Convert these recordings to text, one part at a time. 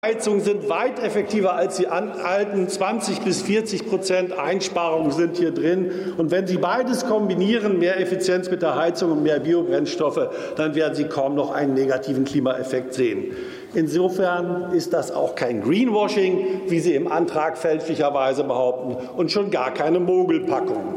Heizungen sind weit effektiver als die alten. 20 bis 40% Einsparungen sind hier drin. Und wenn Sie beides kombinieren, mehr Effizienz mit der Heizung und mehr Biobrennstoffe, dann werden Sie kaum noch einen negativen Klimaeffekt sehen. Insofern ist das auch kein Greenwashing, wie Sie im Antrag fälschlicherweise behaupten, und schon gar keine Mogelpackung.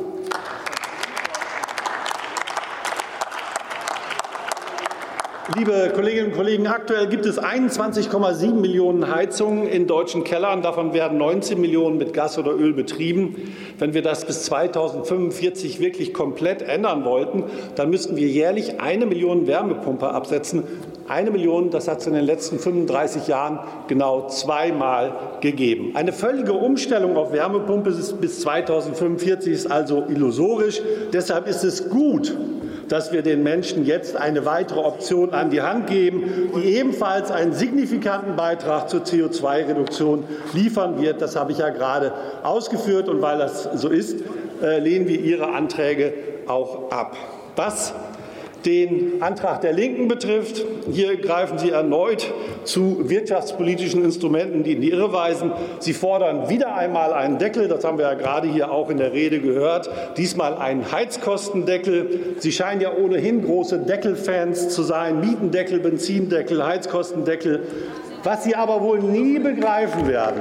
Liebe Kolleginnen und Kollegen, aktuell gibt es 21,7 Millionen Heizungen in deutschen Kellern. Davon werden 19 Millionen mit Gas oder Öl betrieben. Wenn wir das bis 2045 wirklich komplett ändern wollten, dann müssten wir jährlich 1 Million Wärmepumpe absetzen. 1 Million, das hat es in den letzten 35 Jahren genau zweimal gegeben. Eine völlige Umstellung auf Wärmepumpe bis 2045 ist also illusorisch. Deshalb ist es gut, dass wir den Menschen jetzt eine weitere Option an die Hand geben, die ebenfalls einen signifikanten Beitrag zur CO2-Reduktion liefern wird. Das habe ich ja gerade ausgeführt. Und weil das so ist, lehnen wir Ihre Anträge auch ab. Was den Antrag der Linken betrifft, hier greifen Sie erneut zu wirtschaftspolitischen Instrumenten, die in die Irre weisen. Sie fordern wieder einmal einen Deckel, das haben wir ja gerade hier auch in der Rede gehört, diesmal einen Heizkostendeckel. Sie scheinen ja ohnehin große Deckelfans zu sein, Mietendeckel, Benzindeckel, Heizkostendeckel. Was Sie aber wohl nie begreifen werden,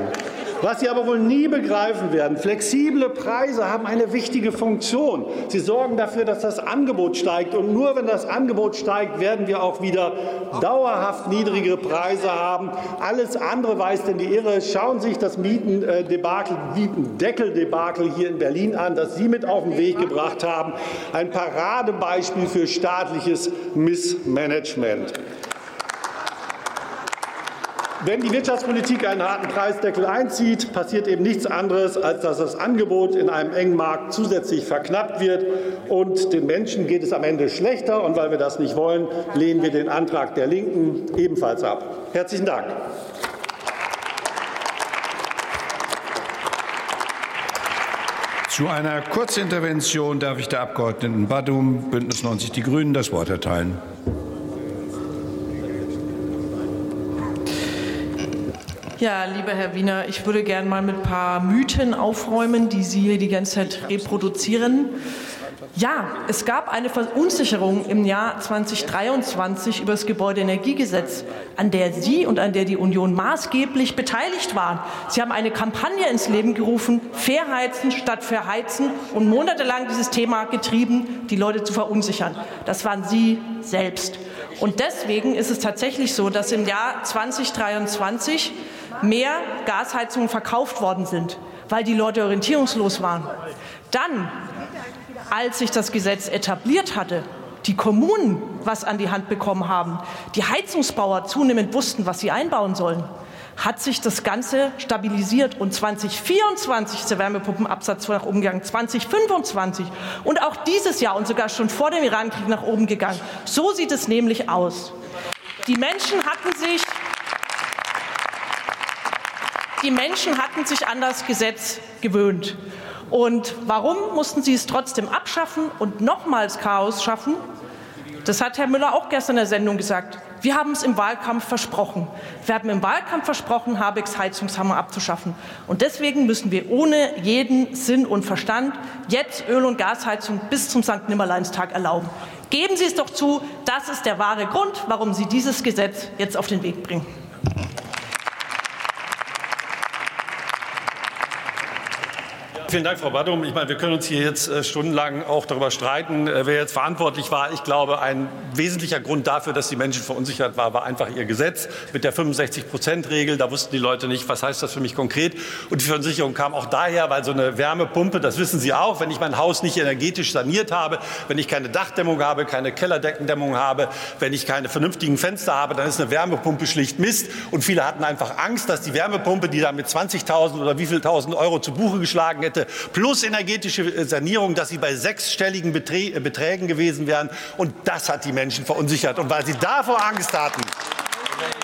flexible Preise haben eine wichtige Funktion. Sie sorgen dafür, dass das Angebot steigt. Und nur wenn das Angebot steigt, werden wir auch wieder dauerhaft niedrigere Preise haben. Alles andere weist in die Irre. Schauen Sie sich das Mietendeckeldebakel hier in Berlin an, das Sie mit auf den Weg gebracht haben. Ein Paradebeispiel für staatliches Missmanagement. Wenn die Wirtschaftspolitik einen harten Preisdeckel einzieht, passiert eben nichts anderes, als dass das Angebot in einem engen Markt zusätzlich verknappt wird. Und den Menschen geht es am Ende schlechter. Und weil wir das nicht wollen, lehnen wir den Antrag der Linken ebenfalls ab. Herzlichen Dank. Zu einer Kurzintervention darf ich der Abgeordneten Badum, Bündnis 90 Die Grünen, das Wort erteilen. Ja, lieber Herr Wiener, ich würde gerne mal mit ein paar Mythen aufräumen, die Sie hier die ganze Zeit reproduzieren. Ja, es gab eine Verunsicherung im Jahr 2023 über das Gebäudeenergiegesetz, an der Sie und an der die Union maßgeblich beteiligt waren. Sie haben eine Kampagne ins Leben gerufen, fair heizen statt verheizen, und monatelang dieses Thema getrieben, die Leute zu verunsichern. Das waren Sie selbst. Und deswegen ist es tatsächlich so, dass im Jahr 2023 mehr Gasheizungen verkauft worden sind, weil die Leute orientierungslos waren. Dann, als sich das Gesetz etabliert hatte, die Kommunen was an die Hand bekommen haben, die Heizungsbauer zunehmend wussten, was sie einbauen sollen, hat sich das Ganze stabilisiert. Und 2024 ist der Wärmepumpenabsatz nach oben gegangen, 2025 und auch dieses Jahr und sogar schon vor dem Irankrieg nach oben gegangen. So sieht es nämlich aus. Die Menschen hatten sich an das Gesetz gewöhnt. Und warum mussten sie es trotzdem abschaffen und nochmals Chaos schaffen? Das hat Herr Müller auch gestern in der Sendung gesagt. Wir haben es im Wahlkampf versprochen. Wir haben im Wahlkampf versprochen, Habecks Heizungshammer abzuschaffen. Und deswegen müssen wir ohne jeden Sinn und Verstand jetzt Öl- und Gasheizung bis zum Sankt-Nimmerleinstag erlauben. Geben Sie es doch zu, das ist der wahre Grund, warum Sie dieses Gesetz jetzt auf den Weg bringen. Vielen Dank, Frau Badum. Ich meine, wir können uns hier jetzt stundenlang auch darüber streiten, wer jetzt verantwortlich war. Ich glaube, ein wesentlicher Grund dafür, dass die Menschen verunsichert waren, war einfach ihr Gesetz mit der 65%-Regel. Da wussten die Leute nicht, was heißt das für mich konkret. Und die Verunsicherung kam auch daher, weil so eine Wärmepumpe, das wissen Sie auch, wenn ich mein Haus nicht energetisch saniert habe, wenn ich keine Dachdämmung habe, keine Kellerdeckendämmung habe, wenn ich keine vernünftigen Fenster habe, dann ist eine Wärmepumpe schlicht Mist. Und viele hatten einfach Angst, dass die Wärmepumpe, die da mit 20.000 oder wie viel tausend Euro zu Buche geschlagen hätte, plus energetische Sanierung, dass sie bei sechsstelligen Beträgen gewesen wären. Und das hat die Menschen verunsichert. Und weil sie davor Angst hatten,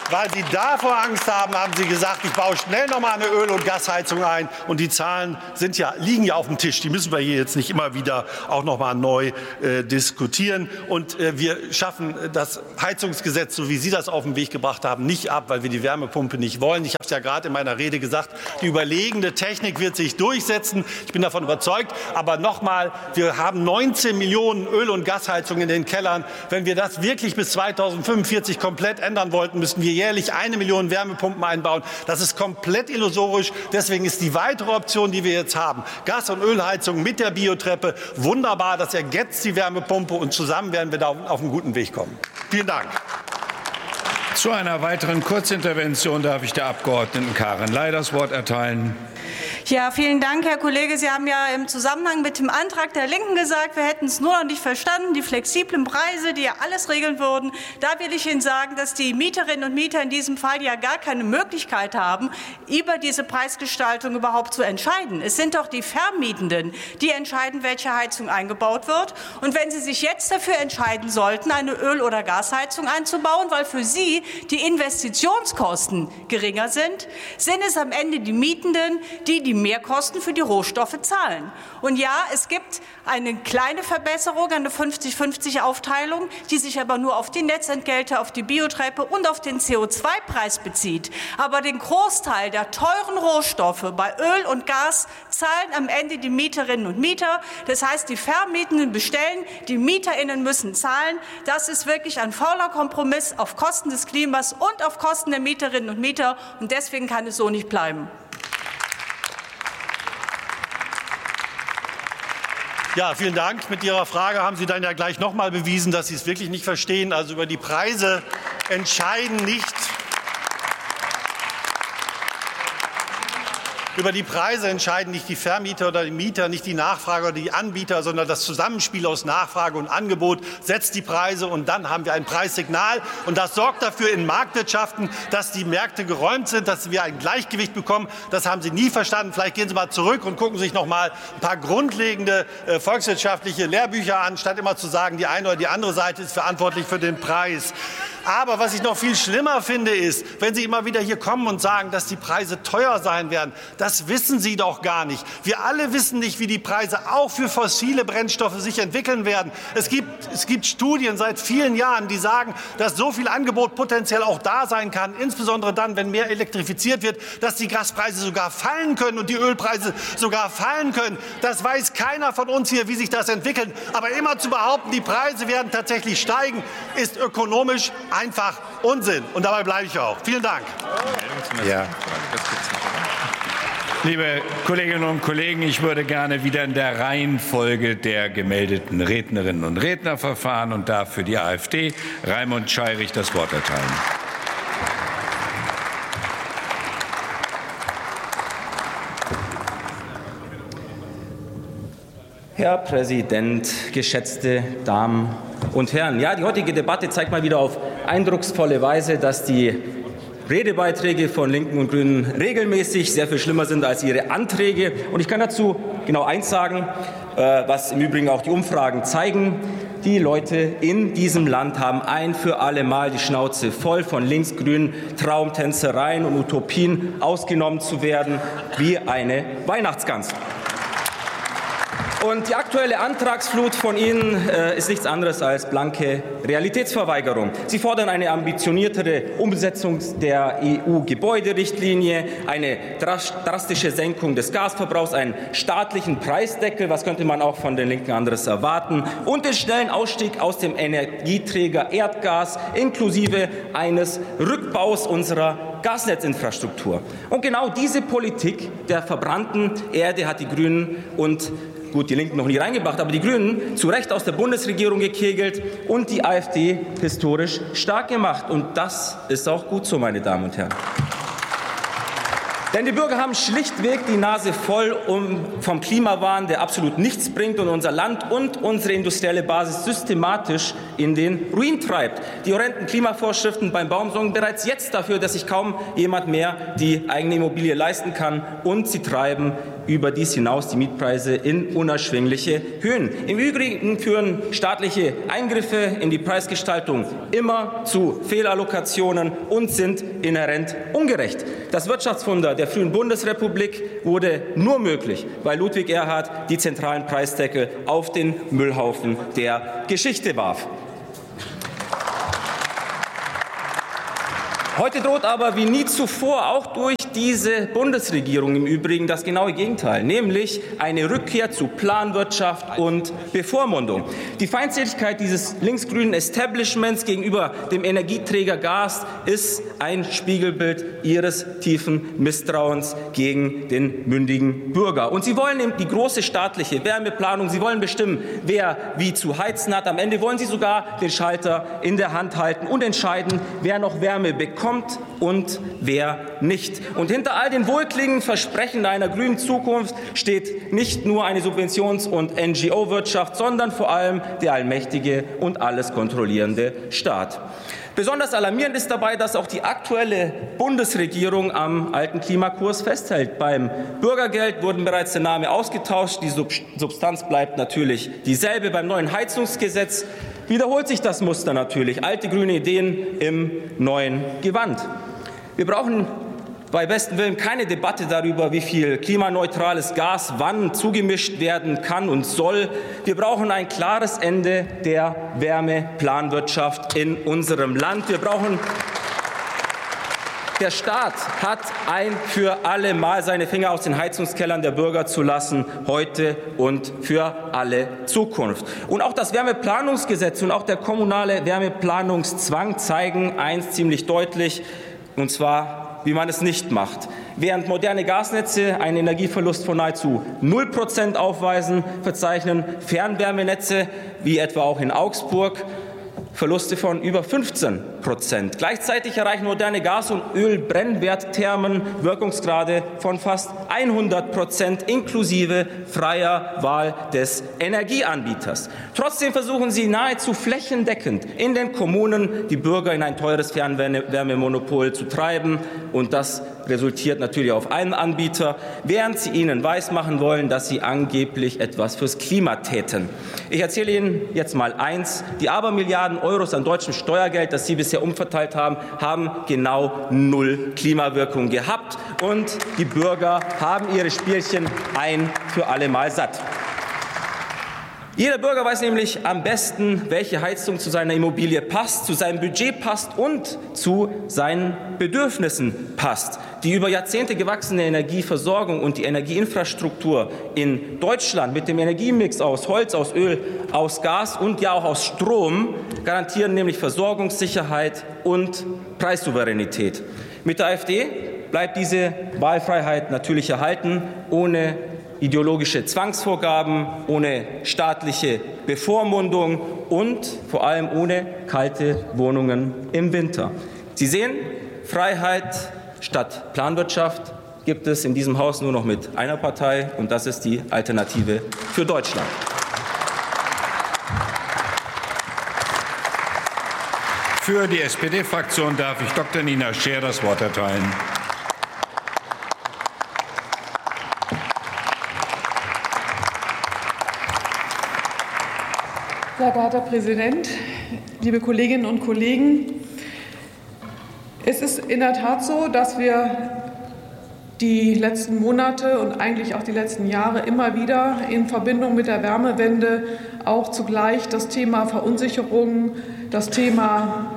Weil Sie davor Angst haben, haben Sie gesagt, ich baue schnell noch mal eine Öl- und Gasheizung ein. Und die Zahlen liegen ja auf dem Tisch. Die müssen wir hier jetzt nicht immer wieder auch noch mal neu diskutieren. Und wir schaffen das Heizungsgesetz, so wie Sie das auf den Weg gebracht haben, nicht ab, weil wir die Wärmepumpe nicht wollen. Ich habe es ja gerade in meiner Rede gesagt, die überlegene Technik wird sich durchsetzen. Ich bin davon überzeugt. Aber noch mal, wir haben 19 Millionen Öl- und Gasheizungen in den Kellern. Wenn wir das wirklich bis 2045 komplett ändern wollten, müssten wir jährlich 1 Million Wärmepumpen einbauen. Das ist komplett illusorisch. Deswegen ist die weitere Option, die wir jetzt haben, Gas- und Ölheizung mit der Biotreppe, wunderbar. Das ergänzt die Wärmepumpe und zusammen werden wir da auf einen guten Weg kommen. Vielen Dank. Zu einer weiteren Kurzintervention darf ich der Abgeordneten Karin Ley das Wort erteilen. Ja, vielen Dank, Herr Kollege. Sie haben ja im Zusammenhang mit dem Antrag der Linken gesagt, wir hätten es nur noch nicht verstanden, die flexiblen Preise, die ja alles regeln würden. Da will ich Ihnen sagen, dass die Mieterinnen und Mieter in diesem Fall ja gar keine Möglichkeit haben, über diese Preisgestaltung überhaupt zu entscheiden. Es sind doch die Vermietenden, die entscheiden, welche Heizung eingebaut wird. Und wenn Sie sich jetzt dafür entscheiden sollten, eine Öl- oder Gasheizung einzubauen, weil für Sie die Investitionskosten geringer sind, sind es am Ende die Mietenden, die Mehrkosten für die Rohstoffe zahlen. Und ja, es gibt eine kleine Verbesserung, eine 50-50-Aufteilung, die sich aber nur auf die Netzentgelte, auf die Biotreppe und auf den CO2-Preis bezieht. Aber den Großteil der teuren Rohstoffe bei Öl und Gas zahlen am Ende die Mieterinnen und Mieter. Das heißt, die Vermietenden bestellen, die MieterInnen müssen zahlen. Das ist wirklich ein fauler Kompromiss auf Kosten des Klimas und auf Kosten der Mieterinnen und Mieter. Und deswegen kann es so nicht bleiben. Ja, vielen Dank. Mit Ihrer Frage haben Sie dann ja gleich noch mal bewiesen, dass Sie es wirklich nicht verstehen. Also über die Preise entscheiden nicht die Vermieter oder die Mieter, nicht die Nachfrager oder die Anbieter, sondern das Zusammenspiel aus Nachfrage und Angebot setzt die Preise, und dann haben wir ein Preissignal. Und das sorgt dafür in Marktwirtschaften, dass die Märkte geräumt sind, dass wir ein Gleichgewicht bekommen. Das haben Sie nie verstanden. Vielleicht gehen Sie mal zurück und gucken sich noch mal ein paar grundlegende volkswirtschaftliche Lehrbücher an, statt immer zu sagen, die eine oder die andere Seite ist verantwortlich für den Preis. Aber was ich noch viel schlimmer finde, ist, wenn Sie immer wieder hier kommen und sagen, dass die Preise teuer sein werden. Das wissen Sie doch gar nicht. Wir alle wissen nicht, wie die Preise auch für fossile Brennstoffe sich entwickeln werden. Es gibt Studien seit vielen Jahren, die sagen, dass so viel Angebot potenziell auch da sein kann, insbesondere dann, wenn mehr elektrifiziert wird, dass die Gaspreise sogar fallen können und die Ölpreise sogar fallen können. Das weiß keiner von uns hier, wie sich das entwickelt. Aber immer zu behaupten, die Preise werden tatsächlich steigen, ist ökonomisch einfach Unsinn. Und dabei bleibe ich auch. Vielen Dank. Ja. Liebe Kolleginnen und Kollegen, ich würde gerne wieder in der Reihenfolge der gemeldeten Rednerinnen und Redner verfahren und darf für die AfD Raimund Scheirich das Wort erteilen. Herr Präsident, geschätzte Damen und Herren! Ja, die heutige Debatte zeigt mal wieder auf eindrucksvolle Weise, dass die Redebeiträge von Linken und Grünen regelmäßig sehr viel schlimmer sind als ihre Anträge. Und ich kann dazu genau eins sagen, was im Übrigen auch die Umfragen zeigen. Die Leute in diesem Land haben ein für alle Mal die Schnauze voll von linksgrünen Traumtänzereien und Utopien, ausgenommen zu werden wie eine Weihnachtsgans. Und die aktuelle Antragsflut von Ihnen ist nichts anderes als blanke Realitätsverweigerung. Sie fordern eine ambitioniertere Umsetzung der EU-Gebäuderichtlinie, eine drastische Senkung des Gasverbrauchs, einen staatlichen Preisdeckel, was könnte man auch von den Linken anderes erwarten, und den schnellen Ausstieg aus dem Energieträger Erdgas inklusive eines Rückbaus unserer Gasnetzinfrastruktur. Und genau diese Politik der verbrannten Erde hat die Grünen und die Linken noch nie reingebracht, aber die Grünen zu Recht aus der Bundesregierung gekegelt und die AfD historisch stark gemacht. Und das ist auch gut so, meine Damen und Herren. Denn die Bürger haben schlichtweg die Nase voll vom Klimawahn, der absolut nichts bringt und unser Land und unsere industrielle Basis systematisch in den Ruin treibt. Die horrenden Klimavorschriften beim Baum sorgen bereits jetzt dafür, dass sich kaum jemand mehr die eigene Immobilie leisten kann, und sie treiben überdies hinaus die Mietpreise in unerschwingliche Höhen. Im Übrigen führen staatliche Eingriffe in die Preisgestaltung immer zu Fehlallokationen und sind inhärent ungerecht. Das Wirtschaftswunder der frühen Bundesrepublik wurde nur möglich, weil Ludwig Erhard die zentralen Preisdeckel auf den Müllhaufen der Geschichte warf. Heute droht aber wie nie zuvor auch durch diese Bundesregierung im Übrigen das genaue Gegenteil, nämlich eine Rückkehr zu Planwirtschaft und Bevormundung. Die Feindseligkeit dieses linksgrünen Establishments gegenüber dem Energieträger Gas ist ein Spiegelbild ihres tiefen Misstrauens gegen den mündigen Bürger. Und sie wollen eben die große staatliche Wärmeplanung, sie wollen bestimmen, wer wie zu heizen hat. Am Ende wollen sie sogar den Schalter in der Hand halten und entscheiden, wer noch Wärme bekommt und wer nicht. Und hinter all den wohlklingenden Versprechen einer grünen Zukunft steht nicht nur eine Subventions- und NGO-Wirtschaft, sondern vor allem der allmächtige und alles kontrollierende Staat. Besonders alarmierend ist dabei, dass auch die aktuelle Bundesregierung am alten Klimakurs festhält. Beim Bürgergeld wurden bereits der Name ausgetauscht. Die Substanz bleibt natürlich dieselbe. Beim neuen Heizungsgesetz wiederholt sich das Muster natürlich. Alte grüne Ideen im neuen Gewand. Wir brauchen bei bestem Willen keine Debatte darüber, wie viel klimaneutrales Gas wann zugemischt werden kann und soll. Wir brauchen ein klares Ende der Wärmeplanwirtschaft in unserem Land. Der Staat hat ein für alle Mal seine Finger aus den Heizungskellern der Bürger zu lassen, heute und für alle Zukunft. Und auch das Wärmeplanungsgesetz und auch der kommunale Wärmeplanungszwang zeigen eins ziemlich deutlich, und zwar, wie man es nicht macht. Während moderne Gasnetze einen Energieverlust von nahezu 0% aufweisen, verzeichnen Fernwärmenetze, wie etwa auch in Augsburg, Verluste von über 15%. Gleichzeitig erreichen moderne Gas- und Ölbrennwertthermen Wirkungsgrade von fast 100% inklusive freier Wahl des Energieanbieters. Trotzdem versuchen sie nahezu flächendeckend in den Kommunen die Bürger in ein teures Fernwärmemonopol zu treiben, und das resultiert natürlich auf einen Anbieter, während sie ihnen weismachen wollen, dass sie angeblich etwas fürs Klima täten. Ich erzähle Ihnen jetzt mal eins: Die Abermilliarden Euros an deutschem Steuergeld, das Sie bisher umverteilt haben, haben genau 0 Klimawirkung gehabt, und die Bürger haben ihre Spielchen ein für alle Mal satt. Jeder Bürger weiß nämlich am besten, welche Heizung zu seiner Immobilie passt, zu seinem Budget passt und zu seinen Bedürfnissen passt. Die über Jahrzehnte gewachsene Energieversorgung und die Energieinfrastruktur in Deutschland mit dem Energiemix aus Holz, aus Öl, aus Gas und ja auch aus Strom garantieren nämlich Versorgungssicherheit und Preissouveränität. Mit der AfD bleibt diese Wahlfreiheit natürlich erhalten, ohne ideologische Zwangsvorgaben, ohne staatliche Bevormundung und vor allem ohne kalte Wohnungen im Winter. Sie sehen, Freiheit statt Planwirtschaft gibt es in diesem Haus nur noch mit einer Partei, und das ist die Alternative für Deutschland. Für die SPD-Fraktion darf ich Dr. Nina Scheer das Wort erteilen. Sehr geehrter Herr Präsident, liebe Kolleginnen und Kollegen! Es ist in der Tat so, dass wir die letzten Monate und eigentlich auch die letzten Jahre immer wieder in Verbindung mit der Wärmewende auch zugleich das Thema Verunsicherung, das Thema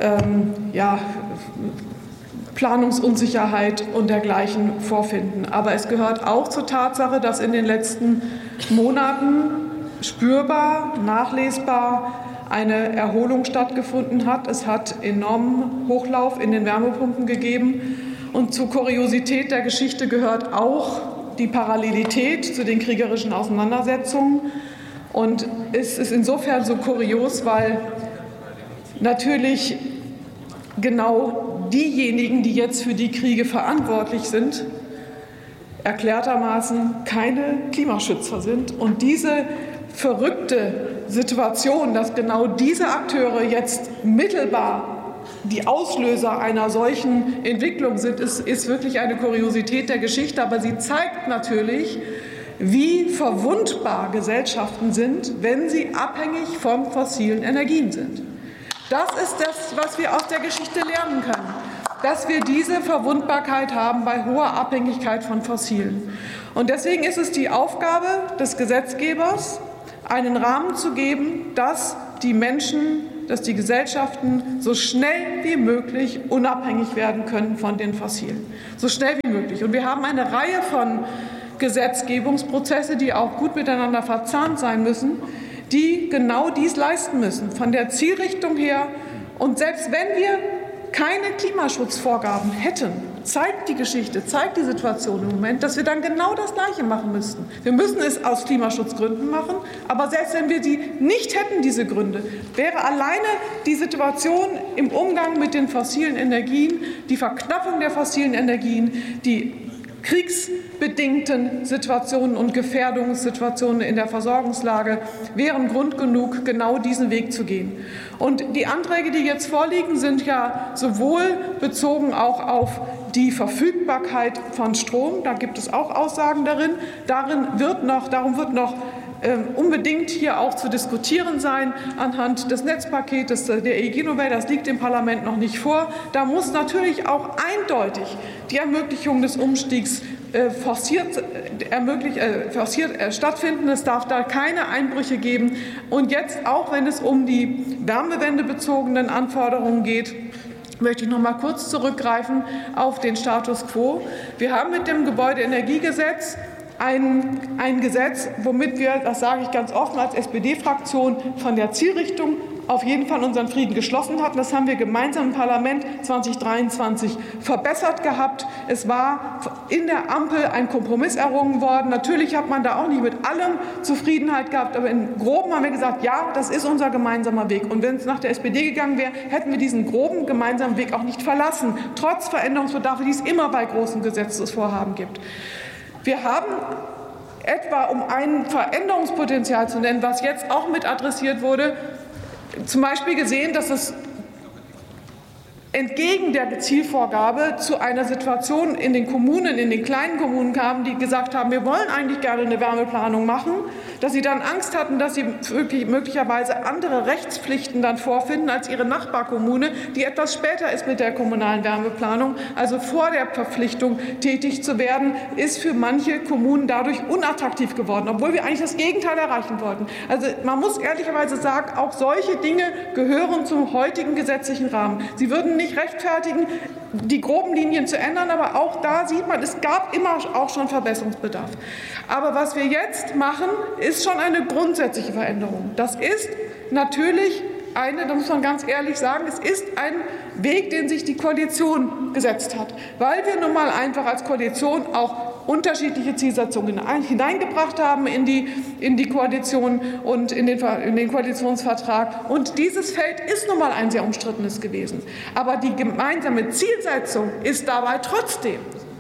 Planungsunsicherheit und dergleichen vorfinden. Aber es gehört auch zur Tatsache, dass in den letzten Monaten spürbar, nachlesbar eine Erholung stattgefunden hat. Es hat enormen Hochlauf in den Wärmepumpen gegeben. Und zur Kuriosität der Geschichte gehört auch die Parallelität zu den kriegerischen Auseinandersetzungen. Und es ist insofern so kurios, weil natürlich genau diejenigen, die jetzt für die Kriege verantwortlich sind, erklärtermaßen keine Klimaschützer sind. Und diese verrückte Situation, dass genau diese Akteure jetzt mittelbar die Auslöser einer solchen Entwicklung sind, ist wirklich eine Kuriosität der Geschichte. Aber sie zeigt natürlich, wie verwundbar Gesellschaften sind, wenn sie abhängig von fossilen Energien sind. Das ist das, was wir aus der Geschichte lernen können, dass wir diese Verwundbarkeit haben bei hoher Abhängigkeit von Fossilen. Und deswegen ist es die Aufgabe des Gesetzgebers, einen Rahmen zu geben, dass die Menschen, dass die Gesellschaften so schnell wie möglich unabhängig werden können von den Fossilen. So schnell wie möglich. Und wir haben eine Reihe von Gesetzgebungsprozesse, die auch gut miteinander verzahnt sein müssen, die genau dies leisten müssen, von der Zielrichtung her. Und selbst wenn wir keine Klimaschutzvorgaben hätten, zeigt die Geschichte, zeigt die Situation im Moment, dass wir dann genau das Gleiche machen müssten. Wir müssen es aus Klimaschutzgründen machen, aber selbst wenn wir die nicht hätten, diese Gründe, wäre alleine die Situation im Umgang mit den fossilen Energien, die Verknappung der fossilen Energien, die kriegsbedingten Situationen und Gefährdungssituationen in der Versorgungslage wären Grund genug, genau diesen Weg zu gehen. Und die Anträge, die jetzt vorliegen, sind ja sowohl bezogen auch auf die Verfügbarkeit von Strom, da gibt es auch Aussagen darum wird noch unbedingt hier auch zu diskutieren sein anhand des Netzpaketes der EEG-Novelle. Das liegt dem Parlament noch nicht vor. Da muss natürlich auch eindeutig die Ermöglichung des Umstiegs forciert stattfinden. Es darf da keine Einbrüche geben. Und jetzt, auch wenn es um die wärmewendebezogenen Anforderungen geht, möchte ich noch mal kurz zurückgreifen auf den Status quo. Wir haben mit dem Gebäudeenergiegesetz ein Gesetz, womit wir, das sage ich ganz offen als SPD-Fraktion, von der Zielrichtung auf jeden Fall unseren Frieden geschlossen hatten. Das haben wir gemeinsam im Parlament 2023 verbessert gehabt. Es war in der Ampel ein Kompromiss errungen worden. Natürlich hat man da auch nicht mit allem Zufriedenheit gehabt, aber im Groben haben wir gesagt, ja, das ist unser gemeinsamer Weg. Und wenn es nach der SPD gegangen wäre, hätten wir diesen groben gemeinsamen Weg auch nicht verlassen, trotz Veränderungsbedarfe, die es immer bei großen Gesetzesvorhaben gibt. Wir haben etwa, um ein Veränderungspotenzial zu nennen, was jetzt auch mit adressiert wurde, zum Beispiel gesehen, dass es entgegen der Zielvorgabe zu einer Situation in den Kommunen, in den kleinen Kommunen kam, die gesagt haben, wir wollen eigentlich gerne eine Wärmeplanung machen, dass sie dann Angst hatten, dass sie möglicherweise andere Rechtspflichten dann vorfinden als ihre Nachbarkommune, die etwas später ist mit der kommunalen Wärmeplanung, also vor der Verpflichtung tätig zu werden, ist für manche Kommunen dadurch unattraktiv geworden, obwohl wir eigentlich das Gegenteil erreichen wollten. Also man muss ehrlicherweise sagen, auch solche Dinge gehören zum heutigen gesetzlichen Rahmen. Sie würden nicht rechtfertigen, die groben Linien zu ändern, aber auch da sieht man, es gab immer auch schon Verbesserungsbedarf. Aber was wir jetzt machen, ist schon eine grundsätzliche Veränderung. Das ist natürlich da muss man ganz ehrlich sagen, es ist ein Weg, den sich die Koalition gesetzt hat, weil wir nun mal einfach als Koalition auch unterschiedliche Zielsetzungen hineingebracht haben in die Koalition und in den Koalitionsvertrag. Und dieses Feld ist nun mal ein sehr umstrittenes gewesen. Aber die gemeinsame Zielsetzung ist dabei trotzdem,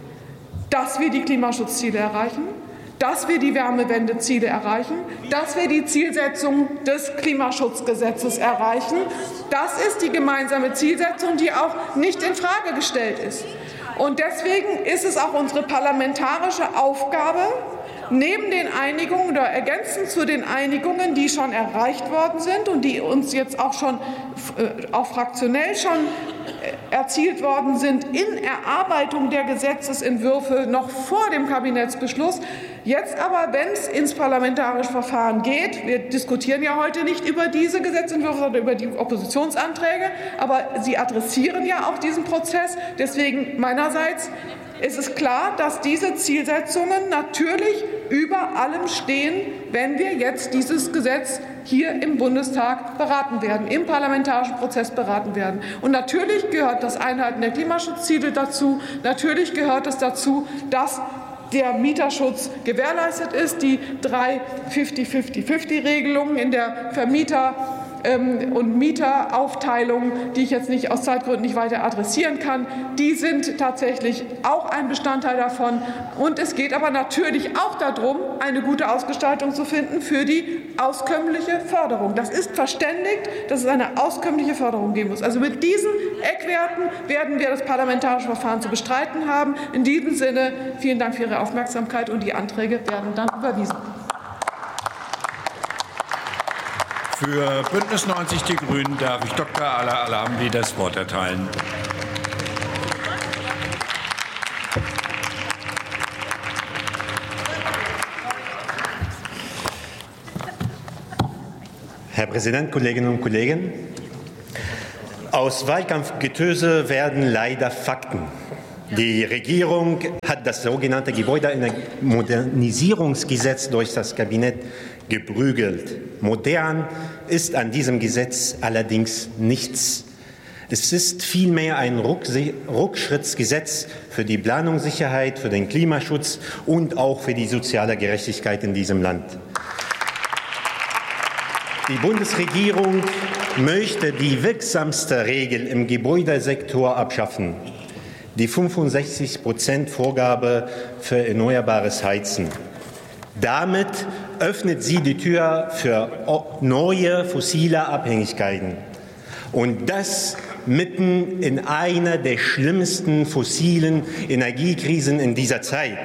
dass wir die Klimaschutzziele erreichen, dass wir die Wärmewendeziele erreichen, dass wir die Zielsetzung des Klimaschutzgesetzes erreichen. Das ist die gemeinsame Zielsetzung, die auch nicht in Frage gestellt ist. Und deswegen ist es auch unsere parlamentarische Aufgabe, neben den Einigungen oder ergänzend zu den Einigungen, die schon erreicht worden sind und die uns jetzt auch schon auch fraktionell schon erzielt worden sind in Erarbeitung der Gesetzesentwürfe noch vor dem Kabinettsbeschluss. Jetzt aber, wenn es ins parlamentarische Verfahren geht, wir diskutieren ja heute nicht über diese Gesetzentwürfe, sondern über die Oppositionsanträge, aber sie adressieren ja auch diesen Prozess. Deswegen meinerseits ist es klar, dass diese Zielsetzungen natürlich über allem stehen, wenn wir jetzt dieses Gesetz hier im Bundestag beraten werden, im parlamentarischen Prozess beraten werden. Und natürlich gehört das Einhalten der Klimaschutzziele dazu. Natürlich gehört es dazu, dass der Mieterschutz gewährleistet ist, die 3 50-50-50-Regelungen in der und Mieteraufteilung, die ich jetzt nicht aus Zeitgründen nicht weiter adressieren kann, die sind tatsächlich auch ein Bestandteil davon. Und es geht aber natürlich auch darum, eine gute Ausgestaltung zu finden für die auskömmliche Förderung. Das ist verständigt, dass es eine auskömmliche Förderung geben muss. Also mit diesen Eckwerten werden wir das parlamentarische Verfahren zu bestreiten haben. In diesem Sinne vielen Dank für Ihre Aufmerksamkeit und die Anträge werden dann überwiesen. Für Bündnis 90 Die Grünen darf ich Dr. Ala Al-Hamdi das Wort erteilen. Herr Präsident, Kolleginnen und Kollegen! Aus Wahlkampfgetöse werden leider Fakten. Die Regierung hat das sogenannte Gebäudemodernisierungsgesetz durch das Kabinett geprügelt. Modern ist an diesem Gesetz allerdings nichts. Es ist vielmehr ein Rückschrittsgesetz für die Planungssicherheit, für den Klimaschutz und auch für die soziale Gerechtigkeit in diesem Land. Die Bundesregierung möchte die wirksamste Regel im Gebäudesektor abschaffen, die 65% Vorgabe für erneuerbares Heizen. Damit öffnet sie die Tür für neue fossile Abhängigkeiten. Und das mitten in einer der schlimmsten fossilen Energiekrisen in dieser Zeit.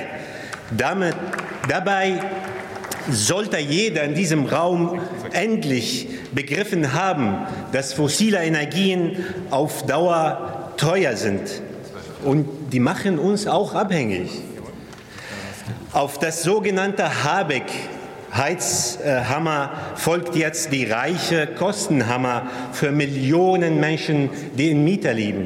Dabei sollte jeder in diesem Raum endlich begriffen haben, dass fossile Energien auf Dauer teuer sind. Und die machen uns auch abhängig. Auf das sogenannte Habeck-Heizhammer folgt jetzt die reiche Kostenhammer für Millionen Menschen, die in Mieter leben.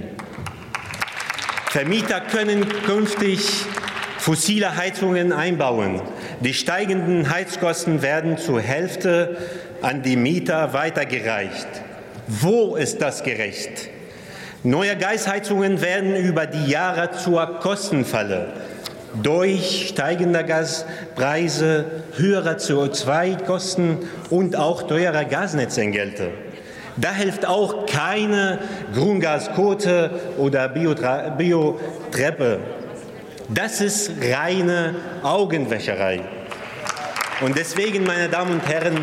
Vermieter können künftig fossile Heizungen einbauen. Die steigenden Heizkosten werden zur Hälfte an die Mieter weitergereicht. Wo ist das gerecht? Neue Gasheizungen werden über die Jahre zur Kostenfalle. Durch steigende Gaspreise, höhere CO2-Kosten und auch teure Gasnetzentgelte. Da hilft auch keine Grundgasquote oder Biotreppe. Das ist reine Augenwäscherei. Und deswegen, meine Damen und Herren,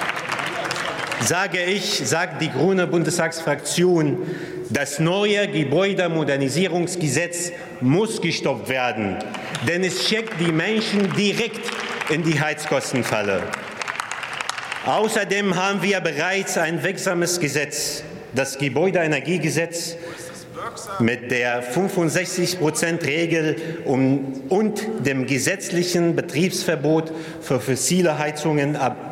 sagt die Grüne Bundestagsfraktion, das neue Gebäudemodernisierungsgesetz muss gestoppt werden, denn es schickt die Menschen direkt in die Heizkostenfalle. Außerdem haben wir bereits ein wirksames Gesetz, das Gebäudeenergiegesetz, mit der 65%-Regel und dem gesetzlichen Betriebsverbot für fossile Heizungen ab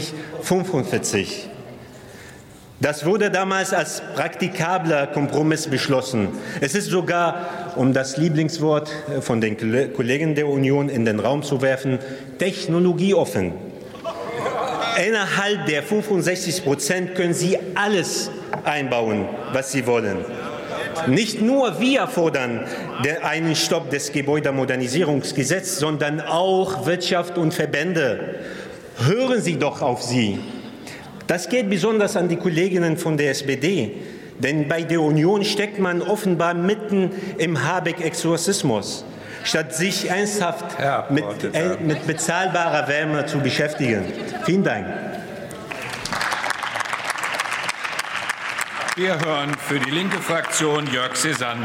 2045. Das wurde damals als praktikabler Kompromiss beschlossen. Es ist sogar, um das Lieblingswort von den Kollegen der Union in den Raum zu werfen, technologieoffen. Innerhalb der 65% können Sie alles einbauen, was Sie wollen. Nicht nur wir fordern einen Stopp des Gebäudemodernisierungsgesetzes, sondern auch Wirtschaft und Verbände. Hören Sie doch auf sie. Das geht besonders an die Kolleginnen von der SPD, denn bei der Union steckt man offenbar mitten im Habeck-Exorzismus, statt sich ernsthaft mit bezahlbarer Wärme zu beschäftigen. Vielen Dank. Wir hören für die linke Fraktion Jörg Cézanne.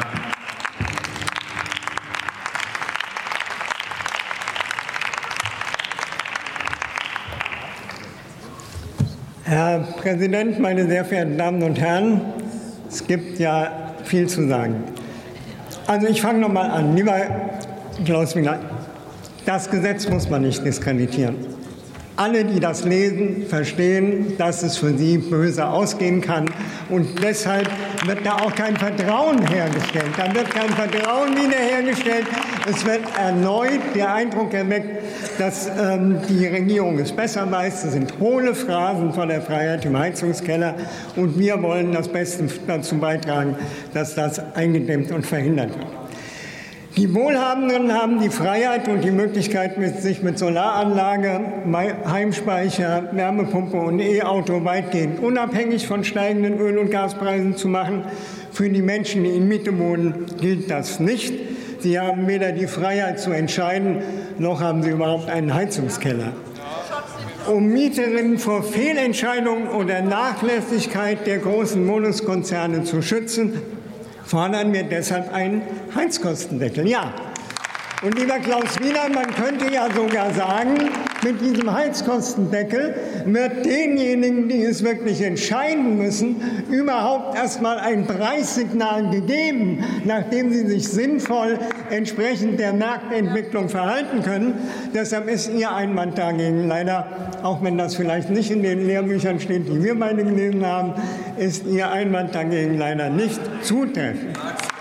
Herr Präsident, meine sehr verehrten Damen und Herren! Es gibt ja viel zu sagen. Also ich fange noch mal an. Lieber Klaus Wiener, das Gesetz muss man nicht diskreditieren. Alle, die das lesen, verstehen, dass es für sie böse ausgehen kann. Und deshalb wird da auch kein Vertrauen hergestellt. Da wird kein Vertrauen wiederhergestellt. Es wird erneut der Eindruck erweckt, dass die Regierung es besser weiß. Das sind hohle Phrasen von der Freiheit im Heizungskeller. Und wir wollen das Beste dazu beitragen, dass das eingedämmt und verhindert wird. Die Wohlhabenden haben die Freiheit und die Möglichkeit, sich mit Solaranlage, Heimspeicher, Wärmepumpe und E-Auto weitgehend unabhängig von steigenden Öl- und Gaspreisen zu machen. Für die Menschen, die in Miete wohnen, gilt das nicht. Sie haben weder die Freiheit zu entscheiden, noch haben sie überhaupt einen Heizungskeller. Um Mieterinnen vor Fehlentscheidungen oder Nachlässigkeit der großen Wohnungskonzerne zu schützen, fordern wir deshalb einen Heizkostendeckel. Ja. Und lieber Klaus Wiener, man könnte ja sogar sagen, mit diesem Heizkostendeckel wird denjenigen, die es wirklich entscheiden müssen, überhaupt erst mal ein Preissignal gegeben, nachdem sie sich sinnvoll entsprechend der Marktentwicklung verhalten können. Deshalb ist Ihr Einwand dagegen leider, auch wenn das vielleicht nicht in den Lehrbüchern steht, die wir beide gelesen haben, ist Ihr Einwand dagegen leider nicht zutreffend.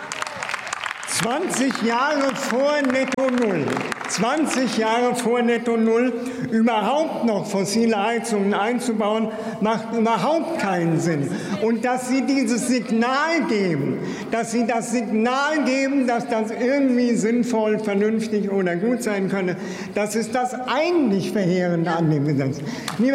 20 Jahre vor Netto Null, 20 Jahre vor Netto Null überhaupt noch fossile Heizungen einzubauen, macht überhaupt keinen Sinn. Und dass Sie dieses Signal geben, dass Sie das Signal geben, dass das irgendwie sinnvoll, vernünftig oder gut sein könne, das ist das eigentlich Verheerende an dem Gesetz. Lieber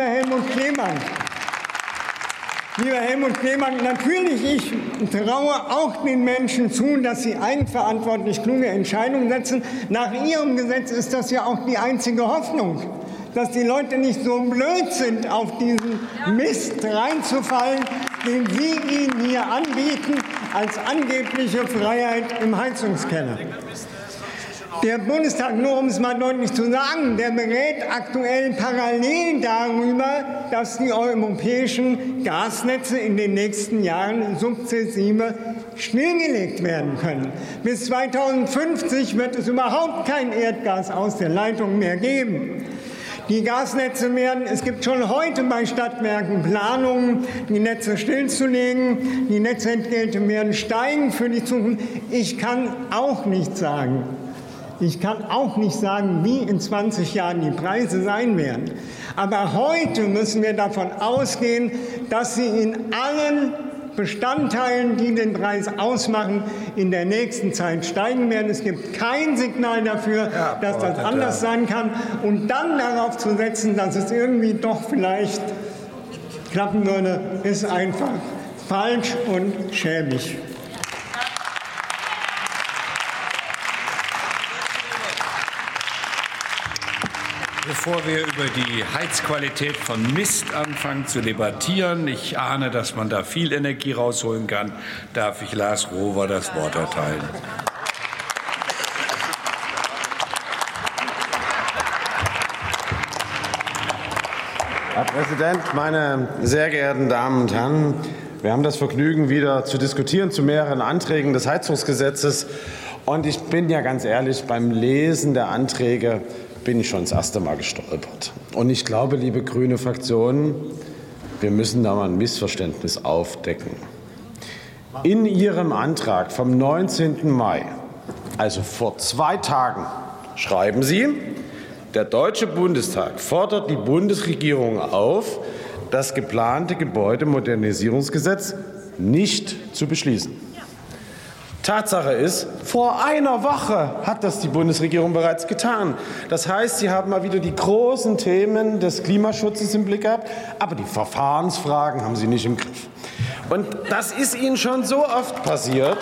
Helmut Kleemann, natürlich, ich traue auch den Menschen zu, dass sie eigenverantwortlich kluge Entscheidungen setzen. Nach Ihrem Gesetz ist das ja auch die einzige Hoffnung, dass die Leute nicht so blöd sind, auf diesen Mist reinzufallen, den Sie ihnen hier anbieten, als angebliche Freiheit im Heizungskeller. Der Bundestag, nur um es mal deutlich zu sagen, der berät aktuell parallel darüber, dass die europäischen Gasnetze in den nächsten Jahren sukzessive stillgelegt werden können. Bis 2050 wird es überhaupt kein Erdgas aus der Leitung mehr geben. Die Gasnetze es gibt schon heute bei Stadtwerken Planungen, die Netze stillzulegen. Die Netzentgelte werden steigen für die Zukunft. Ich kann auch nicht sagen, wie in 20 Jahren die Preise sein werden. Aber heute müssen wir davon ausgehen, dass sie in allen Bestandteilen, die den Preis ausmachen, in der nächsten Zeit steigen werden. Es gibt kein Signal dafür, dass das anders sein kann. Und dann darauf zu setzen, dass es irgendwie doch vielleicht klappen würde, ist einfach falsch und schäbig. Bevor wir über die Heizqualität von Mist anfangen zu debattieren, ich ahne, dass man da viel Energie rausholen kann, darf ich Lars Rohwer das Wort erteilen. Herr Präsident, meine sehr geehrten Damen und Herren! Wir haben das Vergnügen, wieder zu diskutieren zu mehreren Anträgen des Heizungsgesetzes. Und ich bin ja ganz ehrlich, beim Lesen der Anträge bin ich schon das erste Mal gestolpert. Und ich glaube, liebe grüne Fraktion, wir müssen da mal ein Missverständnis aufdecken. In Ihrem Antrag vom 19. Mai, also vor 2 Tagen, schreiben Sie, der Deutsche Bundestag fordert die Bundesregierung auf, das geplante Gebäudemodernisierungsgesetz nicht zu beschließen. Tatsache ist, vor einer Woche hat das die Bundesregierung bereits getan. Das heißt, Sie haben mal wieder die großen Themen des Klimaschutzes im Blick gehabt, aber die Verfahrensfragen haben Sie nicht im Griff. Und das ist Ihnen schon so oft passiert.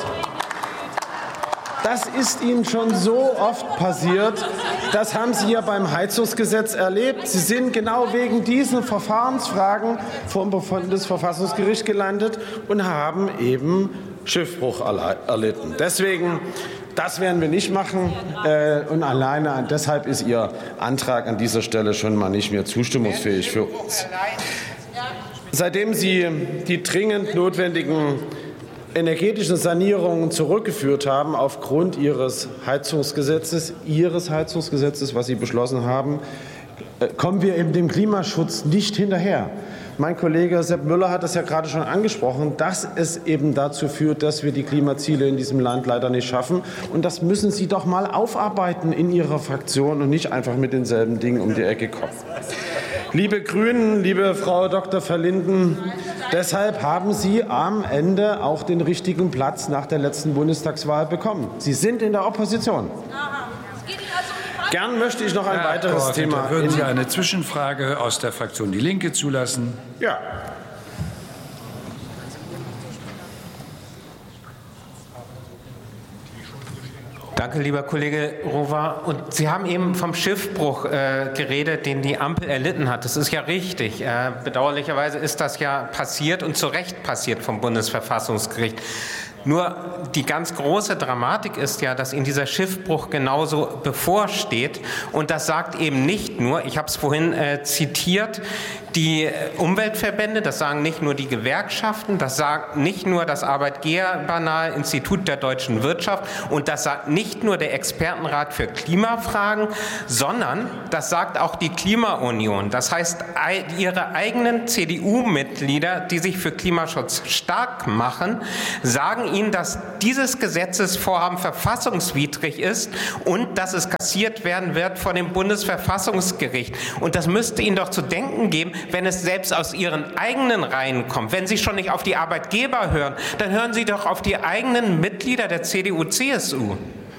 Das haben Sie ja beim Heizungsgesetz erlebt. Sie sind genau wegen diesen Verfahrensfragen vor dem Bundesverfassungsgericht gelandet und haben eben Schiffbruch erlitten. Deswegen, das werden wir nicht machen. Und alleine deshalb ist Ihr Antrag an dieser Stelle schon mal nicht mehr zustimmungsfähig für uns. Seitdem Sie die dringend notwendigen energetischen Sanierungen zurückgeführt haben aufgrund Ihres Heizungsgesetzes, was Sie beschlossen haben, kommen wir eben dem Klimaschutz nicht hinterher. Mein Kollege Sepp Müller hat das ja gerade schon angesprochen, dass es eben dazu führt, dass wir die Klimaziele in diesem Land leider nicht schaffen. Und das müssen Sie doch mal aufarbeiten in Ihrer Fraktion und nicht einfach mit denselben Dingen um die Ecke kommen. Liebe Grünen, liebe Frau Dr. Verlinden, Deshalb haben Sie am Ende auch den richtigen Platz nach der letzten Bundestagswahl bekommen. Sie sind in der Opposition. Gern möchte ich noch ein weiteres Thema. Würden Sie eine Zwischenfrage aus der Fraktion Die Linke zulassen? Ja. Danke, lieber Kollege Rohwer. Und Sie haben eben vom Schiffbruch geredet, den die Ampel erlitten hat. Das ist ja richtig. Bedauerlicherweise ist das ja passiert und zu Recht passiert vom Bundesverfassungsgericht. Nur die ganz große Dramatik ist ja, dass Ihnen dieser Schiffbruch genauso bevorsteht. Und das sagt eben nicht nur, ich habe es vorhin zitiert, die Umweltverbände, das sagen nicht nur die Gewerkschaften, das sagt nicht nur das Arbeitgebernahe Institut der deutschen Wirtschaft und das sagt nicht nur der Expertenrat für Klimafragen, sondern das sagt auch die Klimaunion. Das heißt, ihre eigenen CDU-Mitglieder, die sich für Klimaschutz stark machen, sagen Ihnen, dass dieses Gesetzesvorhaben verfassungswidrig ist und dass es kassiert werden wird vor dem Bundesverfassungsgericht. Und das müsste Ihnen doch zu denken geben, wenn es selbst aus Ihren eigenen Reihen kommt. Wenn Sie schon nicht auf die Arbeitgeber hören, dann hören Sie doch auf die eigenen Mitglieder der CDU, CSU.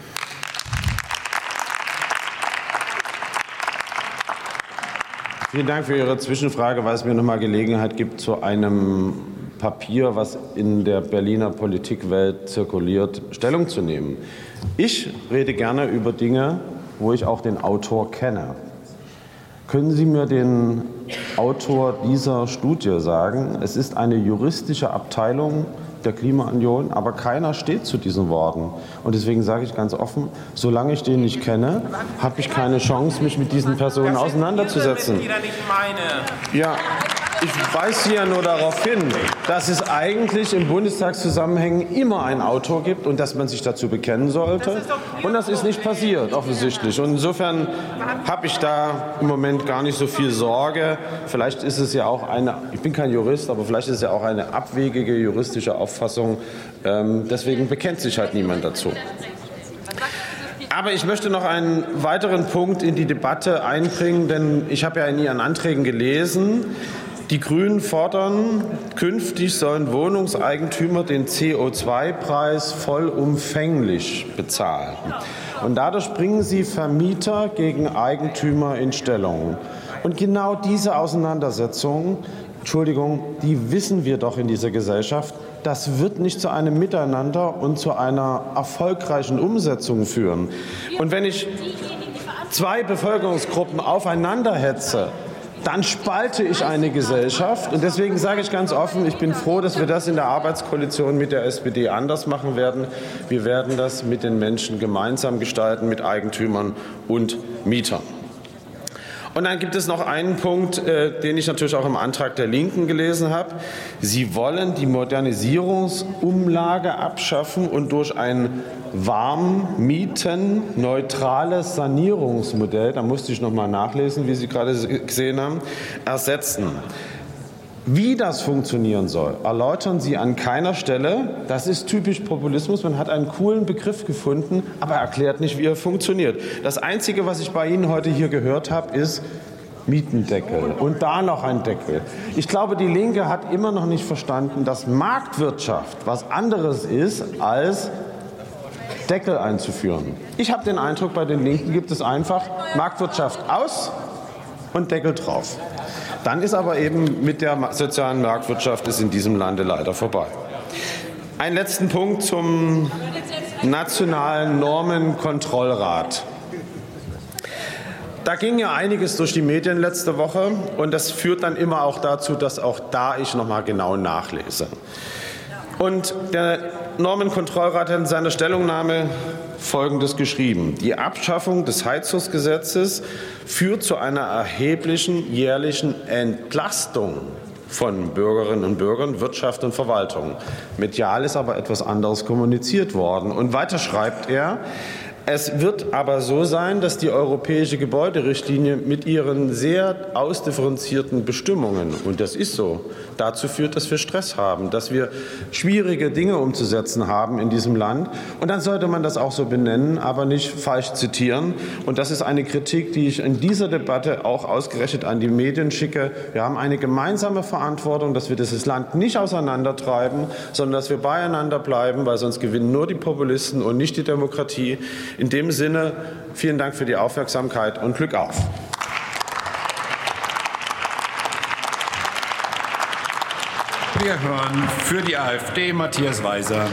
Vielen Dank für Ihre Zwischenfrage, weil es mir noch mal Gelegenheit gibt, zu einem Papier, was in der Berliner Politikwelt zirkuliert, Stellung zu nehmen. Ich rede gerne über Dinge, wo ich auch den Autor kenne. Können Sie mir den Autor dieser Studie sagen? Es ist eine juristische Abteilung der Klimaunion, aber keiner steht zu diesen Worten. Und deswegen sage ich ganz offen, solange ich den nicht kenne, habe ich keine Chance, mich mit diesen Personen auseinanderzusetzen. Ja, ich weise hier nur darauf hin, dass es eigentlich im Bundestagszusammenhängen immer einen Autor gibt und dass man sich dazu bekennen sollte. Und das ist nicht passiert, offensichtlich. Und insofern habe ich da im Moment gar nicht so viel Sorge. Vielleicht ist es ja auch ich bin kein Jurist, aber vielleicht ist es ja auch eine abwegige juristische Auffassung. Deswegen bekennt sich halt niemand dazu. Aber ich möchte noch einen weiteren Punkt in die Debatte einbringen, denn ich habe ja in Ihren Anträgen gelesen, die Grünen fordern, künftig sollen Wohnungseigentümer den CO2-Preis vollumfänglich bezahlen. Und dadurch bringen sie Vermieter gegen Eigentümer in Stellung. Und genau diese Auseinandersetzung, die wissen wir doch in dieser Gesellschaft, das wird nicht zu einem Miteinander und zu einer erfolgreichen Umsetzung führen. Und wenn ich zwei Bevölkerungsgruppen aufeinander hetze, dann spalte ich eine Gesellschaft. Und deswegen sage ich ganz offen, ich bin froh, dass wir das in der Arbeitskoalition mit der SPD anders machen werden. Wir werden das mit den Menschen gemeinsam gestalten, mit Eigentümern und Mietern. Und dann gibt es noch einen Punkt, den ich natürlich auch im Antrag der Linken gelesen habe. Sie wollen die Modernisierungsumlage abschaffen und durch ein warmmietenneutrales Sanierungsmodell, da musste ich noch mal nachlesen, wie Sie gerade gesehen haben, ersetzen. Wie das funktionieren soll, erläutern Sie an keiner Stelle. Das ist typisch Populismus. Man hat einen coolen Begriff gefunden, aber erklärt nicht, wie er funktioniert. Das Einzige, was ich bei Ihnen heute hier gehört habe, ist Mietendeckel und da noch ein Deckel. Ich glaube, die Linke hat immer noch nicht verstanden, dass Marktwirtschaft was anderes ist, als Deckel einzuführen. Ich habe den Eindruck, bei den Linken gibt es einfach Marktwirtschaft aus und Deckel drauf. Dann ist aber eben mit der sozialen Marktwirtschaft ist in diesem Lande leider vorbei. Einen letzten Punkt zum Nationalen Normenkontrollrat. Da ging ja einiges durch die Medien letzte Woche und das führt dann immer auch dazu, dass auch da ich noch mal genau nachlese. Und der Normenkontrollrat hat in seiner Stellungnahme Folgendes geschrieben. Die Abschaffung des Heizungsgesetzes führt zu einer erheblichen jährlichen Entlastung von Bürgerinnen und Bürgern, Wirtschaft und Verwaltung. Medial ist aber etwas anderes kommuniziert worden. Und weiter schreibt er, Es wird aber so sein, dass die europäische Gebäuderichtlinie mit ihren sehr ausdifferenzierten Bestimmungen, und das ist so, dazu führt, dass wir Stress haben, dass wir schwierige Dinge umzusetzen haben in diesem Land. Und dann sollte man das auch so benennen, aber nicht falsch zitieren. Und das ist eine Kritik, die ich in dieser Debatte auch ausgerechnet an die Medien schicke. Wir haben eine gemeinsame Verantwortung, dass wir dieses Land nicht auseinandertreiben, sondern dass wir beieinander bleiben, weil sonst gewinnen nur die Populisten und nicht die Demokratie. In dem Sinne, vielen Dank für die Aufmerksamkeit und Glück auf. Wir hören für die AfD Matthias Weiser.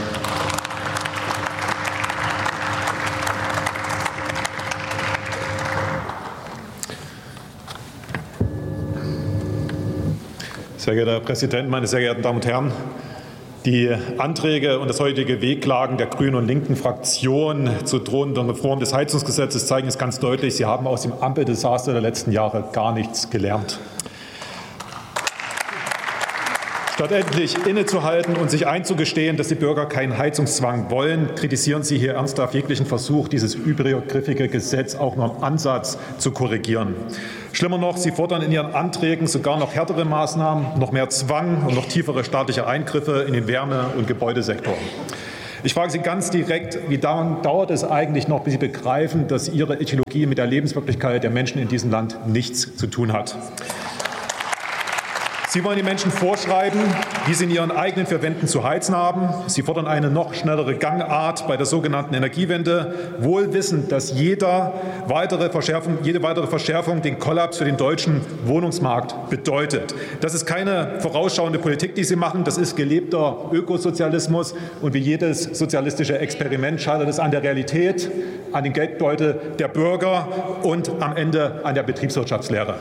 Sehr geehrter Herr Präsident, meine sehr geehrten Damen und Herren! Die Anträge und das heutige Wehklagen der Grünen und linken Fraktion zur drohenden Reform des Heizungsgesetzes zeigen es ganz deutlich, sie haben aus dem Ampeldesaster der letzten Jahre gar nichts gelernt. Statt endlich innezuhalten und sich einzugestehen, dass die Bürger keinen Heizungszwang wollen, kritisieren Sie hier ernsthaft jeglichen Versuch, dieses übergriffige Gesetz auch nur im Ansatz zu korrigieren. Schlimmer noch, Sie fordern in Ihren Anträgen sogar noch härtere Maßnahmen, noch mehr Zwang und noch tiefere staatliche Eingriffe in den Wärme- und Gebäudesektor. Ich frage Sie ganz direkt, wie lange dauert es eigentlich noch, bis Sie begreifen, dass Ihre Ideologie mit der Lebenswirklichkeit der Menschen in diesem Land nichts zu tun hat? Sie wollen den Menschen vorschreiben, wie sie in ihren eigenen vier Wänden zu heizen haben. Sie fordern eine noch schnellere Gangart bei der sogenannten Energiewende, wohl wissend, dass jede weitere Verschärfung den Kollaps für den deutschen Wohnungsmarkt bedeutet. Das ist keine vorausschauende Politik, die Sie machen. Das ist gelebter Ökosozialismus. Und wie jedes sozialistische Experiment scheitert es an der Realität, an den Geldbeutel der Bürger und am Ende an der Betriebswirtschaftslehre.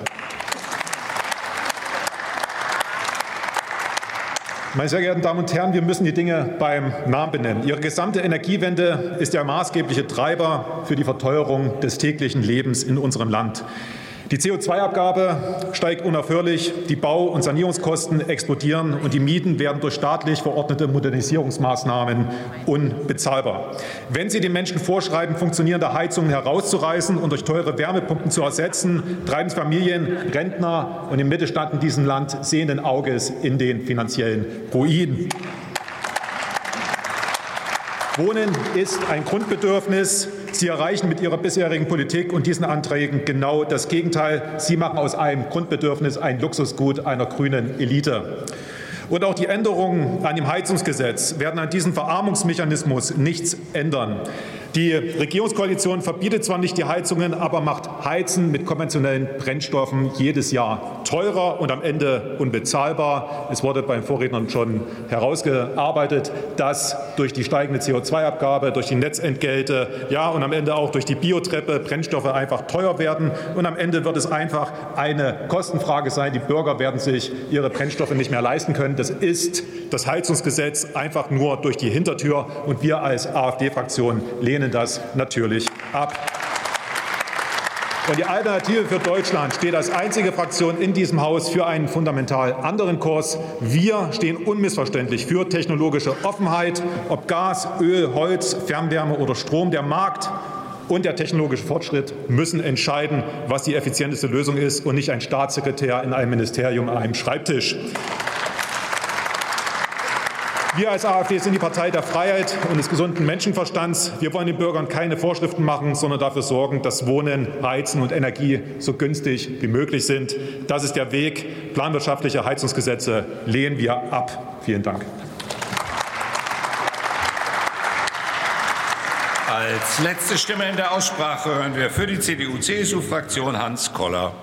Meine sehr geehrten Damen und Herren, wir müssen die Dinge beim Namen benennen. Ihre gesamte Energiewende ist der maßgebliche Treiber für die Verteuerung des täglichen Lebens in unserem Land. Die CO2-Abgabe steigt unaufhörlich, die Bau- und Sanierungskosten explodieren und die Mieten werden durch staatlich verordnete Modernisierungsmaßnahmen unbezahlbar. Wenn Sie den Menschen vorschreiben, funktionierende Heizungen herauszureißen und durch teure Wärmepumpen zu ersetzen, treiben Sie Familien, Rentner und den Mittelstand in diesem Land sehenden Auges in den finanziellen Ruin. Wohnen ist ein Grundbedürfnis. Sie erreichen mit Ihrer bisherigen Politik und diesen Anträgen genau das Gegenteil. Sie machen aus einem Grundbedürfnis ein Luxusgut einer grünen Elite. Und auch die Änderungen an dem Heizungsgesetz werden an diesem Verarmungsmechanismus nichts ändern. Die Regierungskoalition verbietet zwar nicht die Heizungen, aber macht Heizen mit konventionellen Brennstoffen jedes Jahr teurer und am Ende unbezahlbar. Es wurde beim Vorrednern schon herausgearbeitet, dass durch die steigende CO2-Abgabe, durch die Netzentgelte, ja, und am Ende auch durch die Biotreppe Brennstoffe einfach teuer werden. Und am Ende wird es einfach eine Kostenfrage sein. Die Bürger werden sich ihre Brennstoffe nicht mehr leisten können. Das ist das Heizungsgesetz einfach nur durch die Hintertür. Und wir als AfD-Fraktion lehnen das natürlich ab. Und die Alternative für Deutschland steht als einzige Fraktion in diesem Haus für einen fundamental anderen Kurs. Wir stehen unmissverständlich für technologische Offenheit, ob Gas, Öl, Holz, Fernwärme oder Strom. Der Markt und der technologische Fortschritt müssen entscheiden, was die effizienteste Lösung ist, und nicht ein Staatssekretär in einem Ministerium an einem Schreibtisch. Wir als AfD sind die Partei der Freiheit und des gesunden Menschenverstands. Wir wollen den Bürgern keine Vorschriften machen, sondern dafür sorgen, dass Wohnen, Heizen und Energie so günstig wie möglich sind. Das ist der Weg. Planwirtschaftliche Heizungsgesetze lehnen wir ab. Vielen Dank. Als letzte Stimme in der Aussprache hören wir für die CDU-CSU-Fraktion Hans Koller.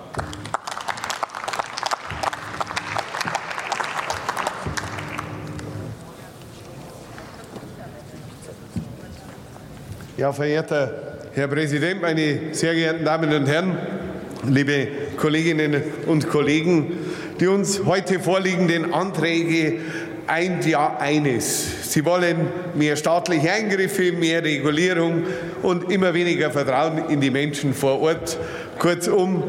Ja, verehrter Herr Präsident, meine sehr geehrten Damen und Herren, liebe Kolleginnen und Kollegen, die uns heute vorliegenden Anträge eint ja eines. Sie wollen mehr staatliche Eingriffe, mehr Regulierung und immer weniger Vertrauen in die Menschen vor Ort. Kurzum,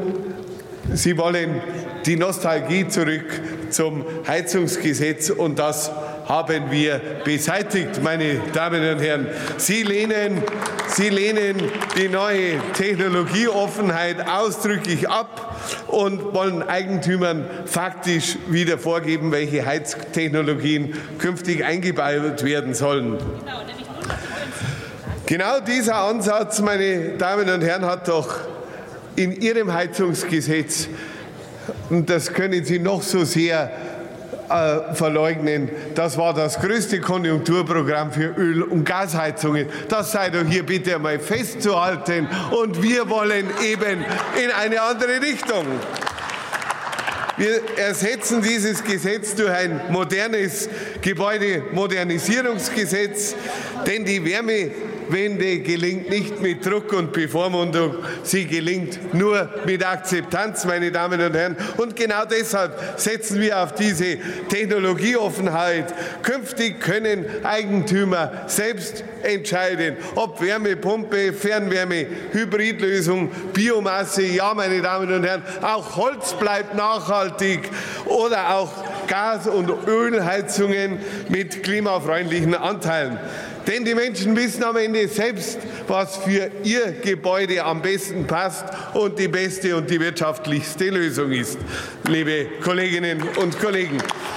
Sie wollen die Nostalgie zurück zum Heizungsgesetz und das haben wir beseitigt, meine Damen und Herren. Sie lehnen die neue Technologieoffenheit ausdrücklich ab und wollen Eigentümern faktisch wieder vorgeben, welche Heiztechnologien künftig eingebaut werden sollen. Genau dieser Ansatz, meine Damen und Herren, hat doch in Ihrem Heizungsgesetz, und das können Sie noch so sehr verleugnen, das war das größte Konjunkturprogramm für Öl- und Gasheizungen. Das sei doch hier bitte einmal festzuhalten. Und wir wollen eben in eine andere Richtung. Wir ersetzen dieses Gesetz durch ein modernes Gebäudemodernisierungsgesetz, denn die Wärmewende gelingt nicht mit Druck und Bevormundung, sie gelingt nur mit Akzeptanz, meine Damen und Herren. Und genau deshalb setzen wir auf diese Technologieoffenheit. Künftig können Eigentümer selbst entscheiden, ob Wärmepumpe, Fernwärme, Hybridlösung, Biomasse, ja, meine Damen und Herren, auch Holz bleibt nachhaltig oder auch Gas- und Ölheizungen mit klimafreundlichen Anteilen. Denn die Menschen wissen am Ende selbst, was für ihr Gebäude am besten passt und die beste und die wirtschaftlichste Lösung ist, liebe Kolleginnen und Kollegen.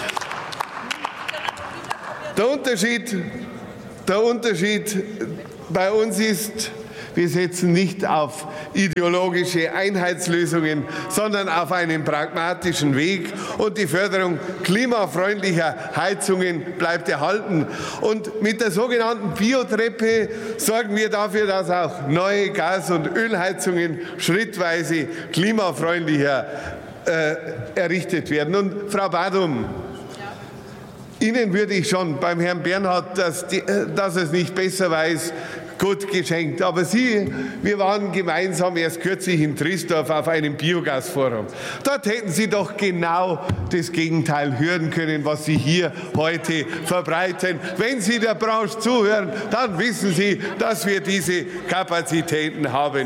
Der Unterschied bei uns ist, wir setzen nicht auf ideologische Einheitslösungen, sondern auf einen pragmatischen Weg. Und die Förderung klimafreundlicher Heizungen bleibt erhalten. Und mit der sogenannten Biotreppe sorgen wir dafür, dass auch neue Gas- und Ölheizungen schrittweise klimafreundlicher errichtet werden. Und Frau Badum, Ihnen würde ich schon beim Herrn Bernhard, dass es nicht besser weiß, gut geschenkt. Aber wir waren gemeinsam erst kürzlich in Triesdorf auf einem Biogasforum. Dort hätten Sie doch genau das Gegenteil hören können, was Sie hier heute verbreiten. Wenn Sie der Branche zuhören, dann wissen Sie, dass wir diese Kapazitäten haben.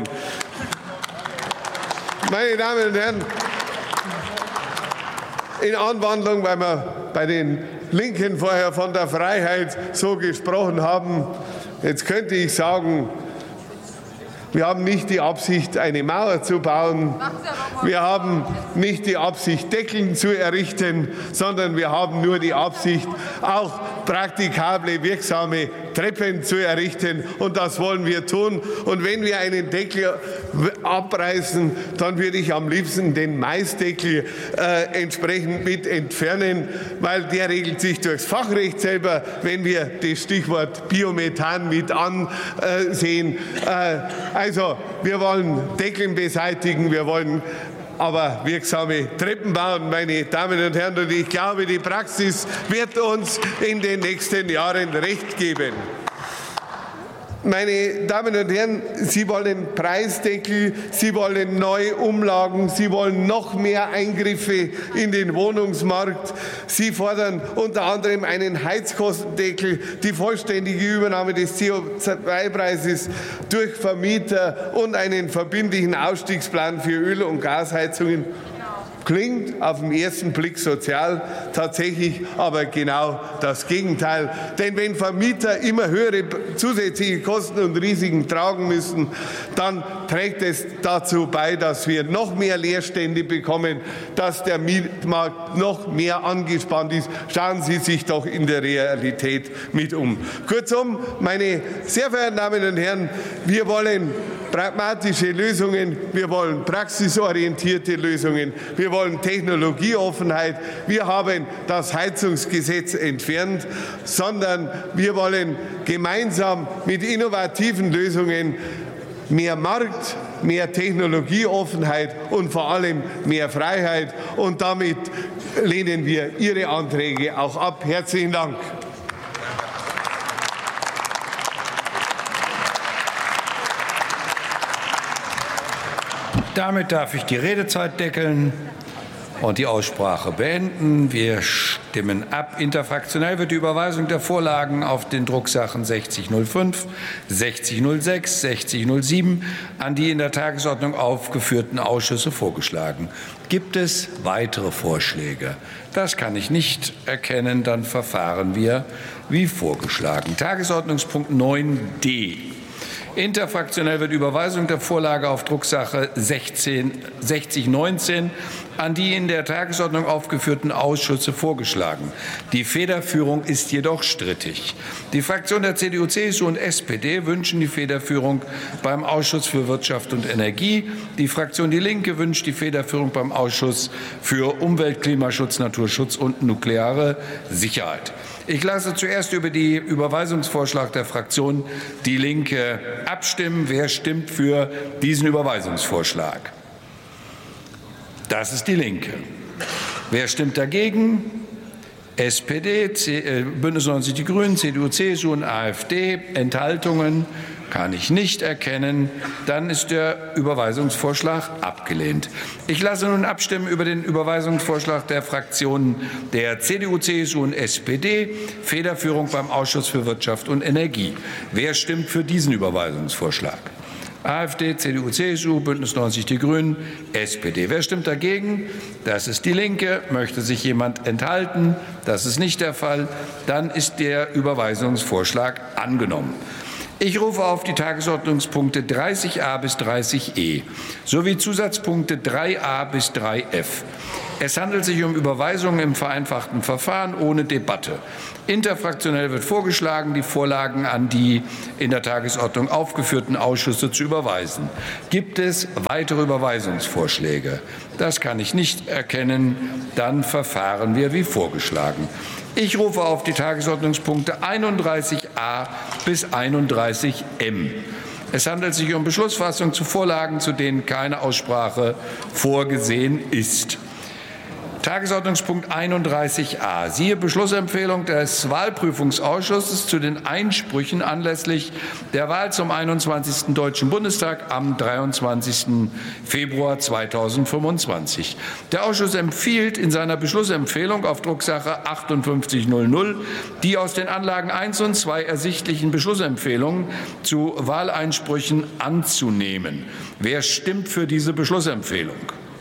Meine Damen und Herren, in Anwandlung, weil wir bei den Linken vorher von der Freiheit so gesprochen haben, jetzt könnte ich sagen, wir haben nicht die Absicht, eine Mauer zu bauen. Wir haben nicht die Absicht, Deckeln zu errichten, sondern wir haben nur die Absicht, auch praktikable, wirksame Treppen zu errichten. Und das wollen wir tun. Und wenn wir einen Deckel abreißen, dann würde ich am liebsten den Maisdeckel entsprechend mit entfernen, weil der regelt sich durchs Fachrecht selber, wenn wir das Stichwort Biomethan mit ansehen. Also, wir wollen Deckeln beseitigen, wir wollen aber wirksame Treppen bauen, meine Damen und Herren. Und ich glaube, die Praxis wird uns in den nächsten Jahren recht geben. Meine Damen und Herren, Sie wollen Preisdeckel, Sie wollen neue Umlagen, Sie wollen noch mehr Eingriffe in den Wohnungsmarkt. Sie fordern unter anderem einen Heizkostendeckel, die vollständige Übernahme des CO2-Preises durch Vermieter und einen verbindlichen Ausstiegsplan für Öl- und Gasheizungen. Klingt auf den ersten Blick sozial, tatsächlich aber genau das Gegenteil. Denn wenn Vermieter immer höhere zusätzliche Kosten und Risiken tragen müssen, dann trägt es dazu bei, dass wir noch mehr Leerstände bekommen, dass der Mietmarkt noch mehr angespannt ist. Schauen Sie sich doch in der Realität mit um. Kurzum, meine sehr verehrten Damen und Herren, wir wollen pragmatische Lösungen, wir wollen praxisorientierte Lösungen, wir wollen Technologieoffenheit. Wir haben das Heizungsgesetz entfernt, sondern wir wollen gemeinsam mit innovativen Lösungen mehr Markt, mehr Technologieoffenheit und vor allem mehr Freiheit. Und damit lehnen wir Ihre Anträge auch ab. Herzlichen Dank. Damit darf ich die Redezeit deckeln und die Aussprache beenden. Wir stimmen ab. Interfraktionell wird die Überweisung der Vorlagen auf den Drucksachen 6005, 6006, 6007 an die in der Tagesordnung aufgeführten Ausschüsse vorgeschlagen. Gibt es weitere Vorschläge? Das kann ich nicht erkennen. Dann verfahren wir wie vorgeschlagen. Tagesordnungspunkt 9d. Interfraktionell wird Überweisung der Vorlage auf Drucksache 6019 an die in der Tagesordnung aufgeführten Ausschüsse vorgeschlagen. Die Federführung ist jedoch strittig. Die Fraktion der CDU, CSU und SPD wünschen die Federführung beim Ausschuss für Wirtschaft und Energie. Die Fraktion Die Linke wünscht die Federführung beim Ausschuss für Umwelt, Klimaschutz, Naturschutz und nukleare Sicherheit. Ich lasse zuerst über den Überweisungsvorschlag der Fraktion Die Linke abstimmen. Wer stimmt für diesen Überweisungsvorschlag? Das ist Die Linke. Wer stimmt dagegen? SPD, Bündnis 90 Die Grünen, CDU, CSU und AfD. Enthaltungen kann ich nicht erkennen. Dann ist der Überweisungsvorschlag abgelehnt. Ich lasse nun abstimmen über den Überweisungsvorschlag der Fraktionen der CDU, CSU und SPD. Federführung beim Ausschuss für Wirtschaft und Energie. Wer stimmt für diesen Überweisungsvorschlag? AfD, CDU, CSU, Bündnis 90 Die Grünen, SPD. Wer stimmt dagegen? Das ist Die Linke. Möchte sich jemand enthalten? Das ist nicht der Fall. Dann ist der Überweisungsvorschlag angenommen. Ich rufe auf die Tagesordnungspunkte 30a bis 30e sowie Zusatzpunkte 3a bis 3f. Es handelt sich um Überweisungen im vereinfachten Verfahren ohne Debatte. Interfraktionell wird vorgeschlagen, die Vorlagen an die in der Tagesordnung aufgeführten Ausschüsse zu überweisen. Gibt es weitere Überweisungsvorschläge? Das kann ich nicht erkennen. Dann verfahren wir wie vorgeschlagen. Ich rufe auf die Tagesordnungspunkte 31a bis 31m. Es handelt sich um Beschlussfassungen zu Vorlagen, zu denen keine Aussprache vorgesehen ist. Tagesordnungspunkt 31a. Siehe Beschlussempfehlung des Wahlprüfungsausschusses zu den Einsprüchen anlässlich der Wahl zum 21. Deutschen Bundestag am 23. Februar 2025. Der Ausschuss empfiehlt in seiner Beschlussempfehlung auf Drucksache 5800 die aus den Anlagen 1 und 2 ersichtlichen Beschlussempfehlungen zu Wahleinsprüchen anzunehmen. Wer stimmt für diese Beschlussempfehlung?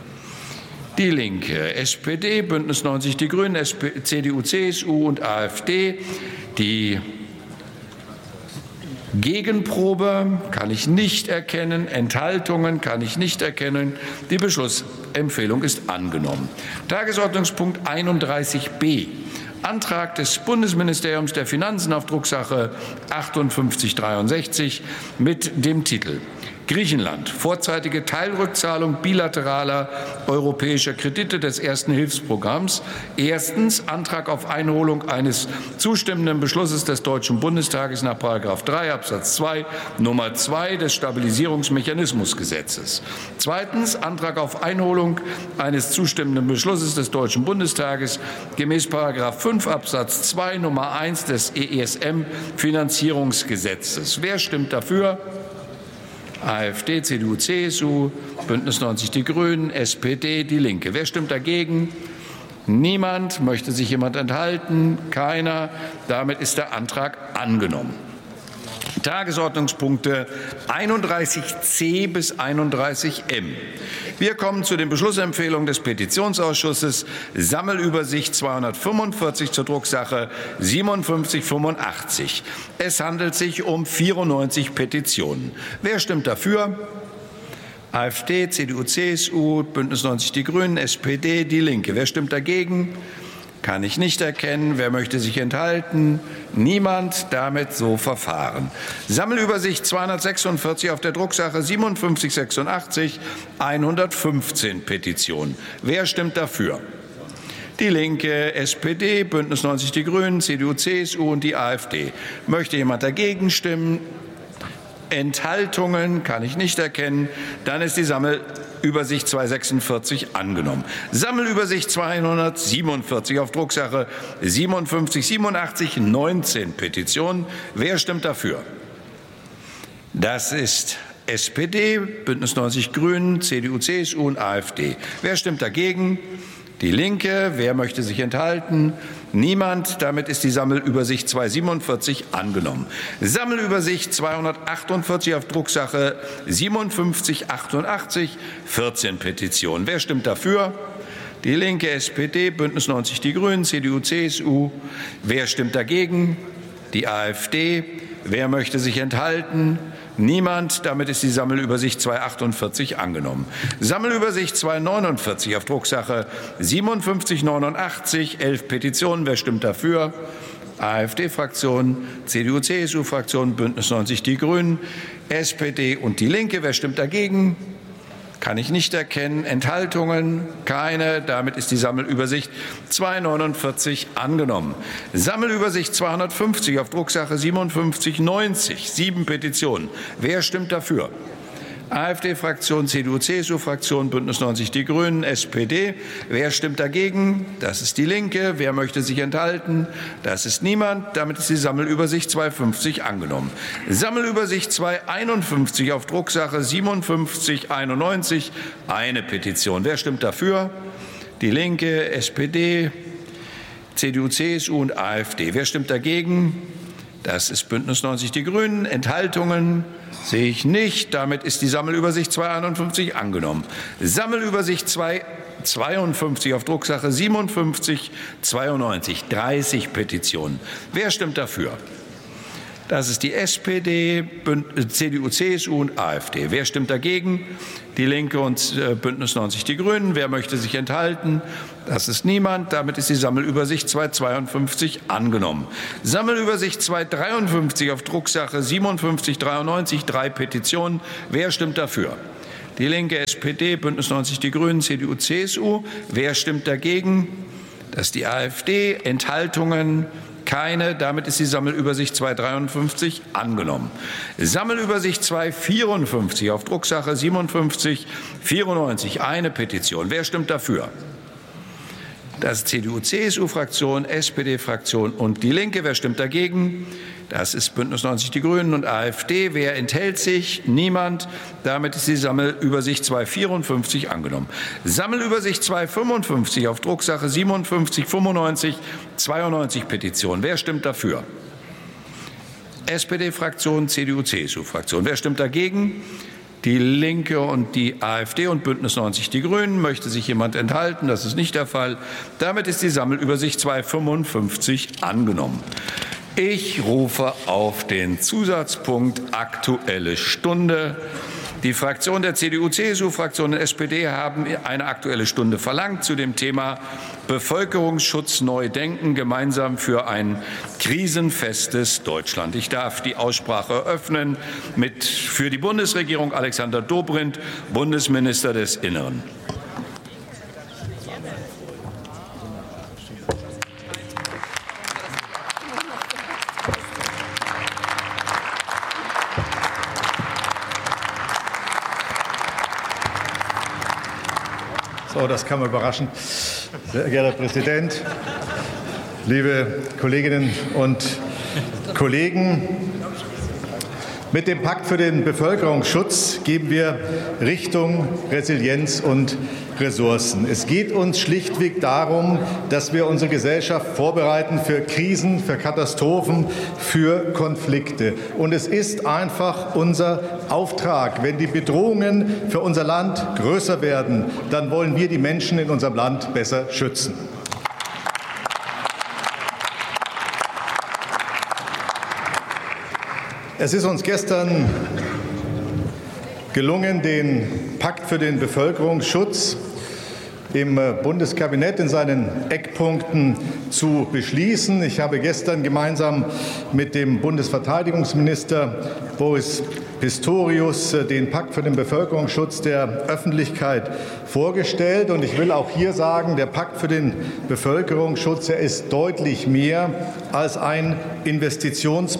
Die Linke, SPD, Bündnis 90 Die Grünen, CDU, CSU und AfD. Die Gegenprobe kann ich nicht erkennen. Enthaltungen kann ich nicht erkennen. Die Beschlussempfehlung ist angenommen. Tagesordnungspunkt 31b. Antrag des Bundesministeriums der Finanzen auf Drucksache 5863 mit dem Titel Griechenland, vorzeitige Teilrückzahlung bilateraler europäischer Kredite des ersten Hilfsprogramms. Erstens Antrag auf Einholung eines zustimmenden Beschlusses des Deutschen Bundestages nach § 3 Absatz 2 Nummer 2 des Stabilisierungsmechanismusgesetzes. Zweitens Antrag auf Einholung eines zustimmenden Beschlusses des Deutschen Bundestages gemäß § 5 Absatz 2 Nummer 1 des ESM-Finanzierungsgesetzes. Wer stimmt dafür? AfD, CDU, CSU, Bündnis 90 Die Grünen, SPD, Die Linke. Wer stimmt dagegen? Niemand. Möchte sich jemand enthalten? Keiner. Damit ist der Antrag angenommen. Tagesordnungspunkte 31c bis 31m. Wir kommen zu den Beschlussempfehlungen des Petitionsausschusses. Sammelübersicht 245 zur Drucksache 5785. Es handelt sich um 94 Petitionen. Wer stimmt dafür? AfD, CDU, CSU, Bündnis 90 Die Grünen, SPD, Die Linke. Wer stimmt dagegen? Kann ich nicht erkennen. Wer möchte sich enthalten? Niemand. Damit so verfahren. Sammelübersicht 246 auf der Drucksache 5786, 115 Petitionen. Wer stimmt dafür? Die Linke, SPD, Bündnis 90 Die Grünen, CDU, CSU und die AfD. Möchte jemand dagegen stimmen? Enthaltungen kann ich nicht erkennen. Dann ist die Sammelübersicht 246 angenommen. Sammelübersicht 247 auf Drucksache 5787, 19 Petitionen. Wer stimmt dafür? Das ist SPD, Bündnis 90 Grünen, CDU, CSU und AfD. Wer stimmt dagegen? Die Linke. Wer möchte sich enthalten? Niemand. Damit ist die Sammelübersicht 247 angenommen. Sammelübersicht 248 auf Drucksache 5788, 14 Petitionen. Wer stimmt dafür? Die Linke, SPD, Bündnis 90 Die Grünen, CDU, CSU. Wer stimmt dagegen? Die AfD. Wer möchte sich enthalten? Niemand. Damit ist die Sammelübersicht 248 angenommen. Sammelübersicht 249 auf Drucksache 5789, 11 Petitionen. Wer stimmt dafür? AfD-Fraktion, CDU, CSU-Fraktion, Bündnis 90 Die Grünen, SPD und die Linke. Wer stimmt dagegen? Kann ich nicht erkennen. Enthaltungen? Keine. Damit ist die Sammelübersicht 249 angenommen. Sammelübersicht 250 auf Drucksache 5790, 7 Petitionen. Wer stimmt dafür? AfD-Fraktion, CDU, CSU-Fraktion, Bündnis 90 Die Grünen, SPD. Wer stimmt dagegen? Das ist die Linke. Wer möchte sich enthalten? Das ist niemand. Damit ist die Sammelübersicht 250 angenommen. Sammelübersicht 251 auf Drucksache 5791, eine Petition. Wer stimmt dafür? Die Linke, SPD, CDU, CSU und AfD. Wer stimmt dagegen? Das ist Bündnis 90 Die Grünen. Enthaltungen sehe ich nicht. Damit ist die Sammelübersicht 251 angenommen. Sammelübersicht 252 auf Drucksache 5792, 30 Petitionen. Wer stimmt dafür? Das ist die SPD, CDU, CSU und AfD. Wer stimmt dagegen? Die Linke und Bündnis 90 Die Grünen. Wer möchte sich enthalten? Das ist niemand. Damit ist die Sammelübersicht 252 angenommen. Sammelübersicht 253 auf Drucksache 5793, 3 Petitionen. Wer stimmt dafür? Die Linke, SPD, Bündnis 90 Die Grünen, CDU, CSU. Wer stimmt dagegen? Das ist die AfD. Enthaltungen? Keine. Damit ist die Sammelübersicht 253 angenommen. Sammelübersicht 254 auf Drucksache 5794, eine Petition. Wer stimmt dafür? Das ist CDU, CSU-Fraktion, SPD-Fraktion und die Linke. Wer stimmt dagegen? Das ist Bündnis 90 Die Grünen und AfD. Wer enthält sich? Niemand. Damit ist die Sammelübersicht 254 angenommen. Sammelübersicht 255 auf Drucksache 5795, 92 Petitionen. Wer stimmt dafür? SPD-Fraktion, CDU, CSU-Fraktion. Wer stimmt dagegen? Die Linke und die AfD und Bündnis 90 Die Grünen. Möchte sich jemand enthalten? Das ist nicht der Fall. Damit ist die Sammelübersicht 255 angenommen. Ich rufe auf den Zusatzpunkt Aktuelle Stunde. Die Fraktion der CDU, CSU-Fraktion und SPD haben eine Aktuelle Stunde verlangt zu dem Thema Bevölkerungsschutz neu denken, gemeinsam für ein krisenfestes Deutschland. Ich darf die Aussprache eröffnen mit für die Bundesregierung Alexander Dobrindt, Bundesminister des Innern. Oh, das kann man überraschen. Sehr geehrter Herr Präsident, liebe Kolleginnen und Kollegen, mit dem Pakt für den Bevölkerungsschutz geben wir Richtung, Resilienz und Ressourcen. Es geht uns schlichtweg darum, dass wir unsere Gesellschaft vorbereiten für Krisen, für Katastrophen, für Konflikte. Und es ist einfach unser Auftrag. Wenn die Bedrohungen für unser Land größer werden, dann wollen wir die Menschen in unserem Land besser schützen. Es ist uns gestern gelungen, den Pakt für den Bevölkerungsschutz im Bundeskabinett in seinen Eckpunkten zu beschließen. Ich habe gestern gemeinsam mit dem Bundesverteidigungsminister Boris Pistorius den Pakt für den Bevölkerungsschutz der Öffentlichkeit vorgestellt. Und ich will auch hier sagen, der Pakt für den Bevölkerungsschutz, er ist deutlich mehr als ein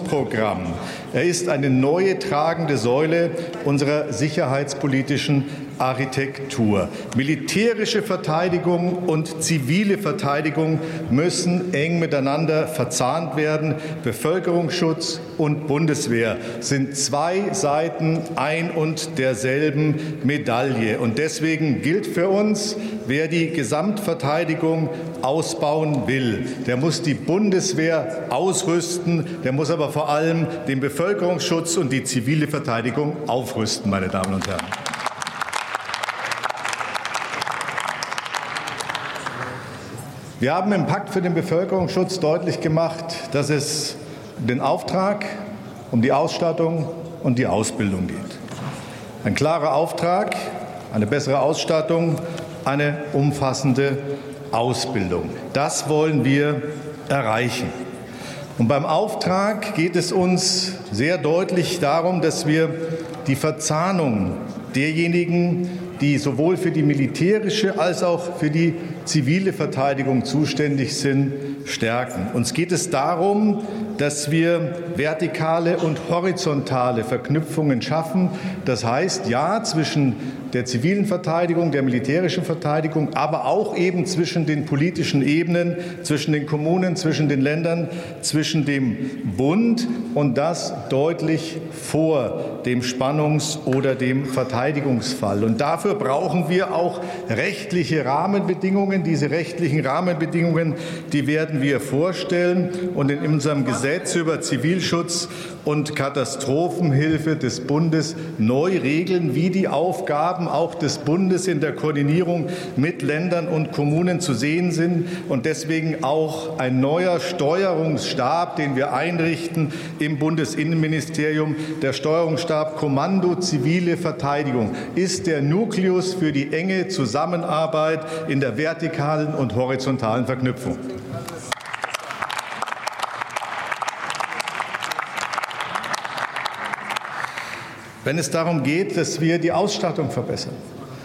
Investitionsprogramm. Er ist eine neue tragende Säule unserer sicherheitspolitischen Architektur. Militärische Verteidigung und zivile Verteidigung müssen eng miteinander verzahnt werden. Bevölkerungsschutz und Bundeswehr sind zwei Seiten ein und derselben Medaille. Und deswegen gilt für uns, wer die Gesamtverteidigung ausbauen will, der muss die Bundeswehr ausrüsten, der muss aber vor allem den Bevölkerungsschutz und die zivile Verteidigung aufrüsten, meine Damen und Herren. Wir haben im Pakt für den Bevölkerungsschutz deutlich gemacht, dass es um den Auftrag, um die Ausstattung und die Ausbildung geht. Ein klarer Auftrag, eine bessere Ausstattung, eine umfassende Ausbildung. Das wollen wir erreichen. Und beim Auftrag geht es uns sehr deutlich darum, dass wir die Verzahnung derjenigen, die sowohl für die militärische als auch für die zivile Verteidigung zuständig sind, stärken. Uns geht es darum, dass wir vertikale und horizontale Verknüpfungen schaffen. Das heißt, ja, zwischen der zivilen Verteidigung, der militärischen Verteidigung, aber auch eben zwischen den politischen Ebenen, zwischen den Kommunen, zwischen den Ländern, zwischen dem Bund und das deutlich vor dem Spannungs- oder dem Verteidigungsfall. Und dafür brauchen wir auch rechtliche Rahmenbedingungen. Diese rechtlichen Rahmenbedingungen, die werden wir vorstellen und in unserem Gesetz über Zivilschutz und Katastrophenhilfe des Bundes neu regeln, wie die Aufgaben auch des Bundes in der Koordinierung mit Ländern und Kommunen zu sehen sind und deswegen auch ein neuer Steuerungsstab, den wir einrichten im Bundesinnenministerium. Der Steuerungsstab Kommando Zivile Verteidigung ist der Nukleus für die enge Zusammenarbeit in der vertikalen und horizontalen Verknüpfung. Wenn es darum geht, dass wir die Ausstattung verbessern,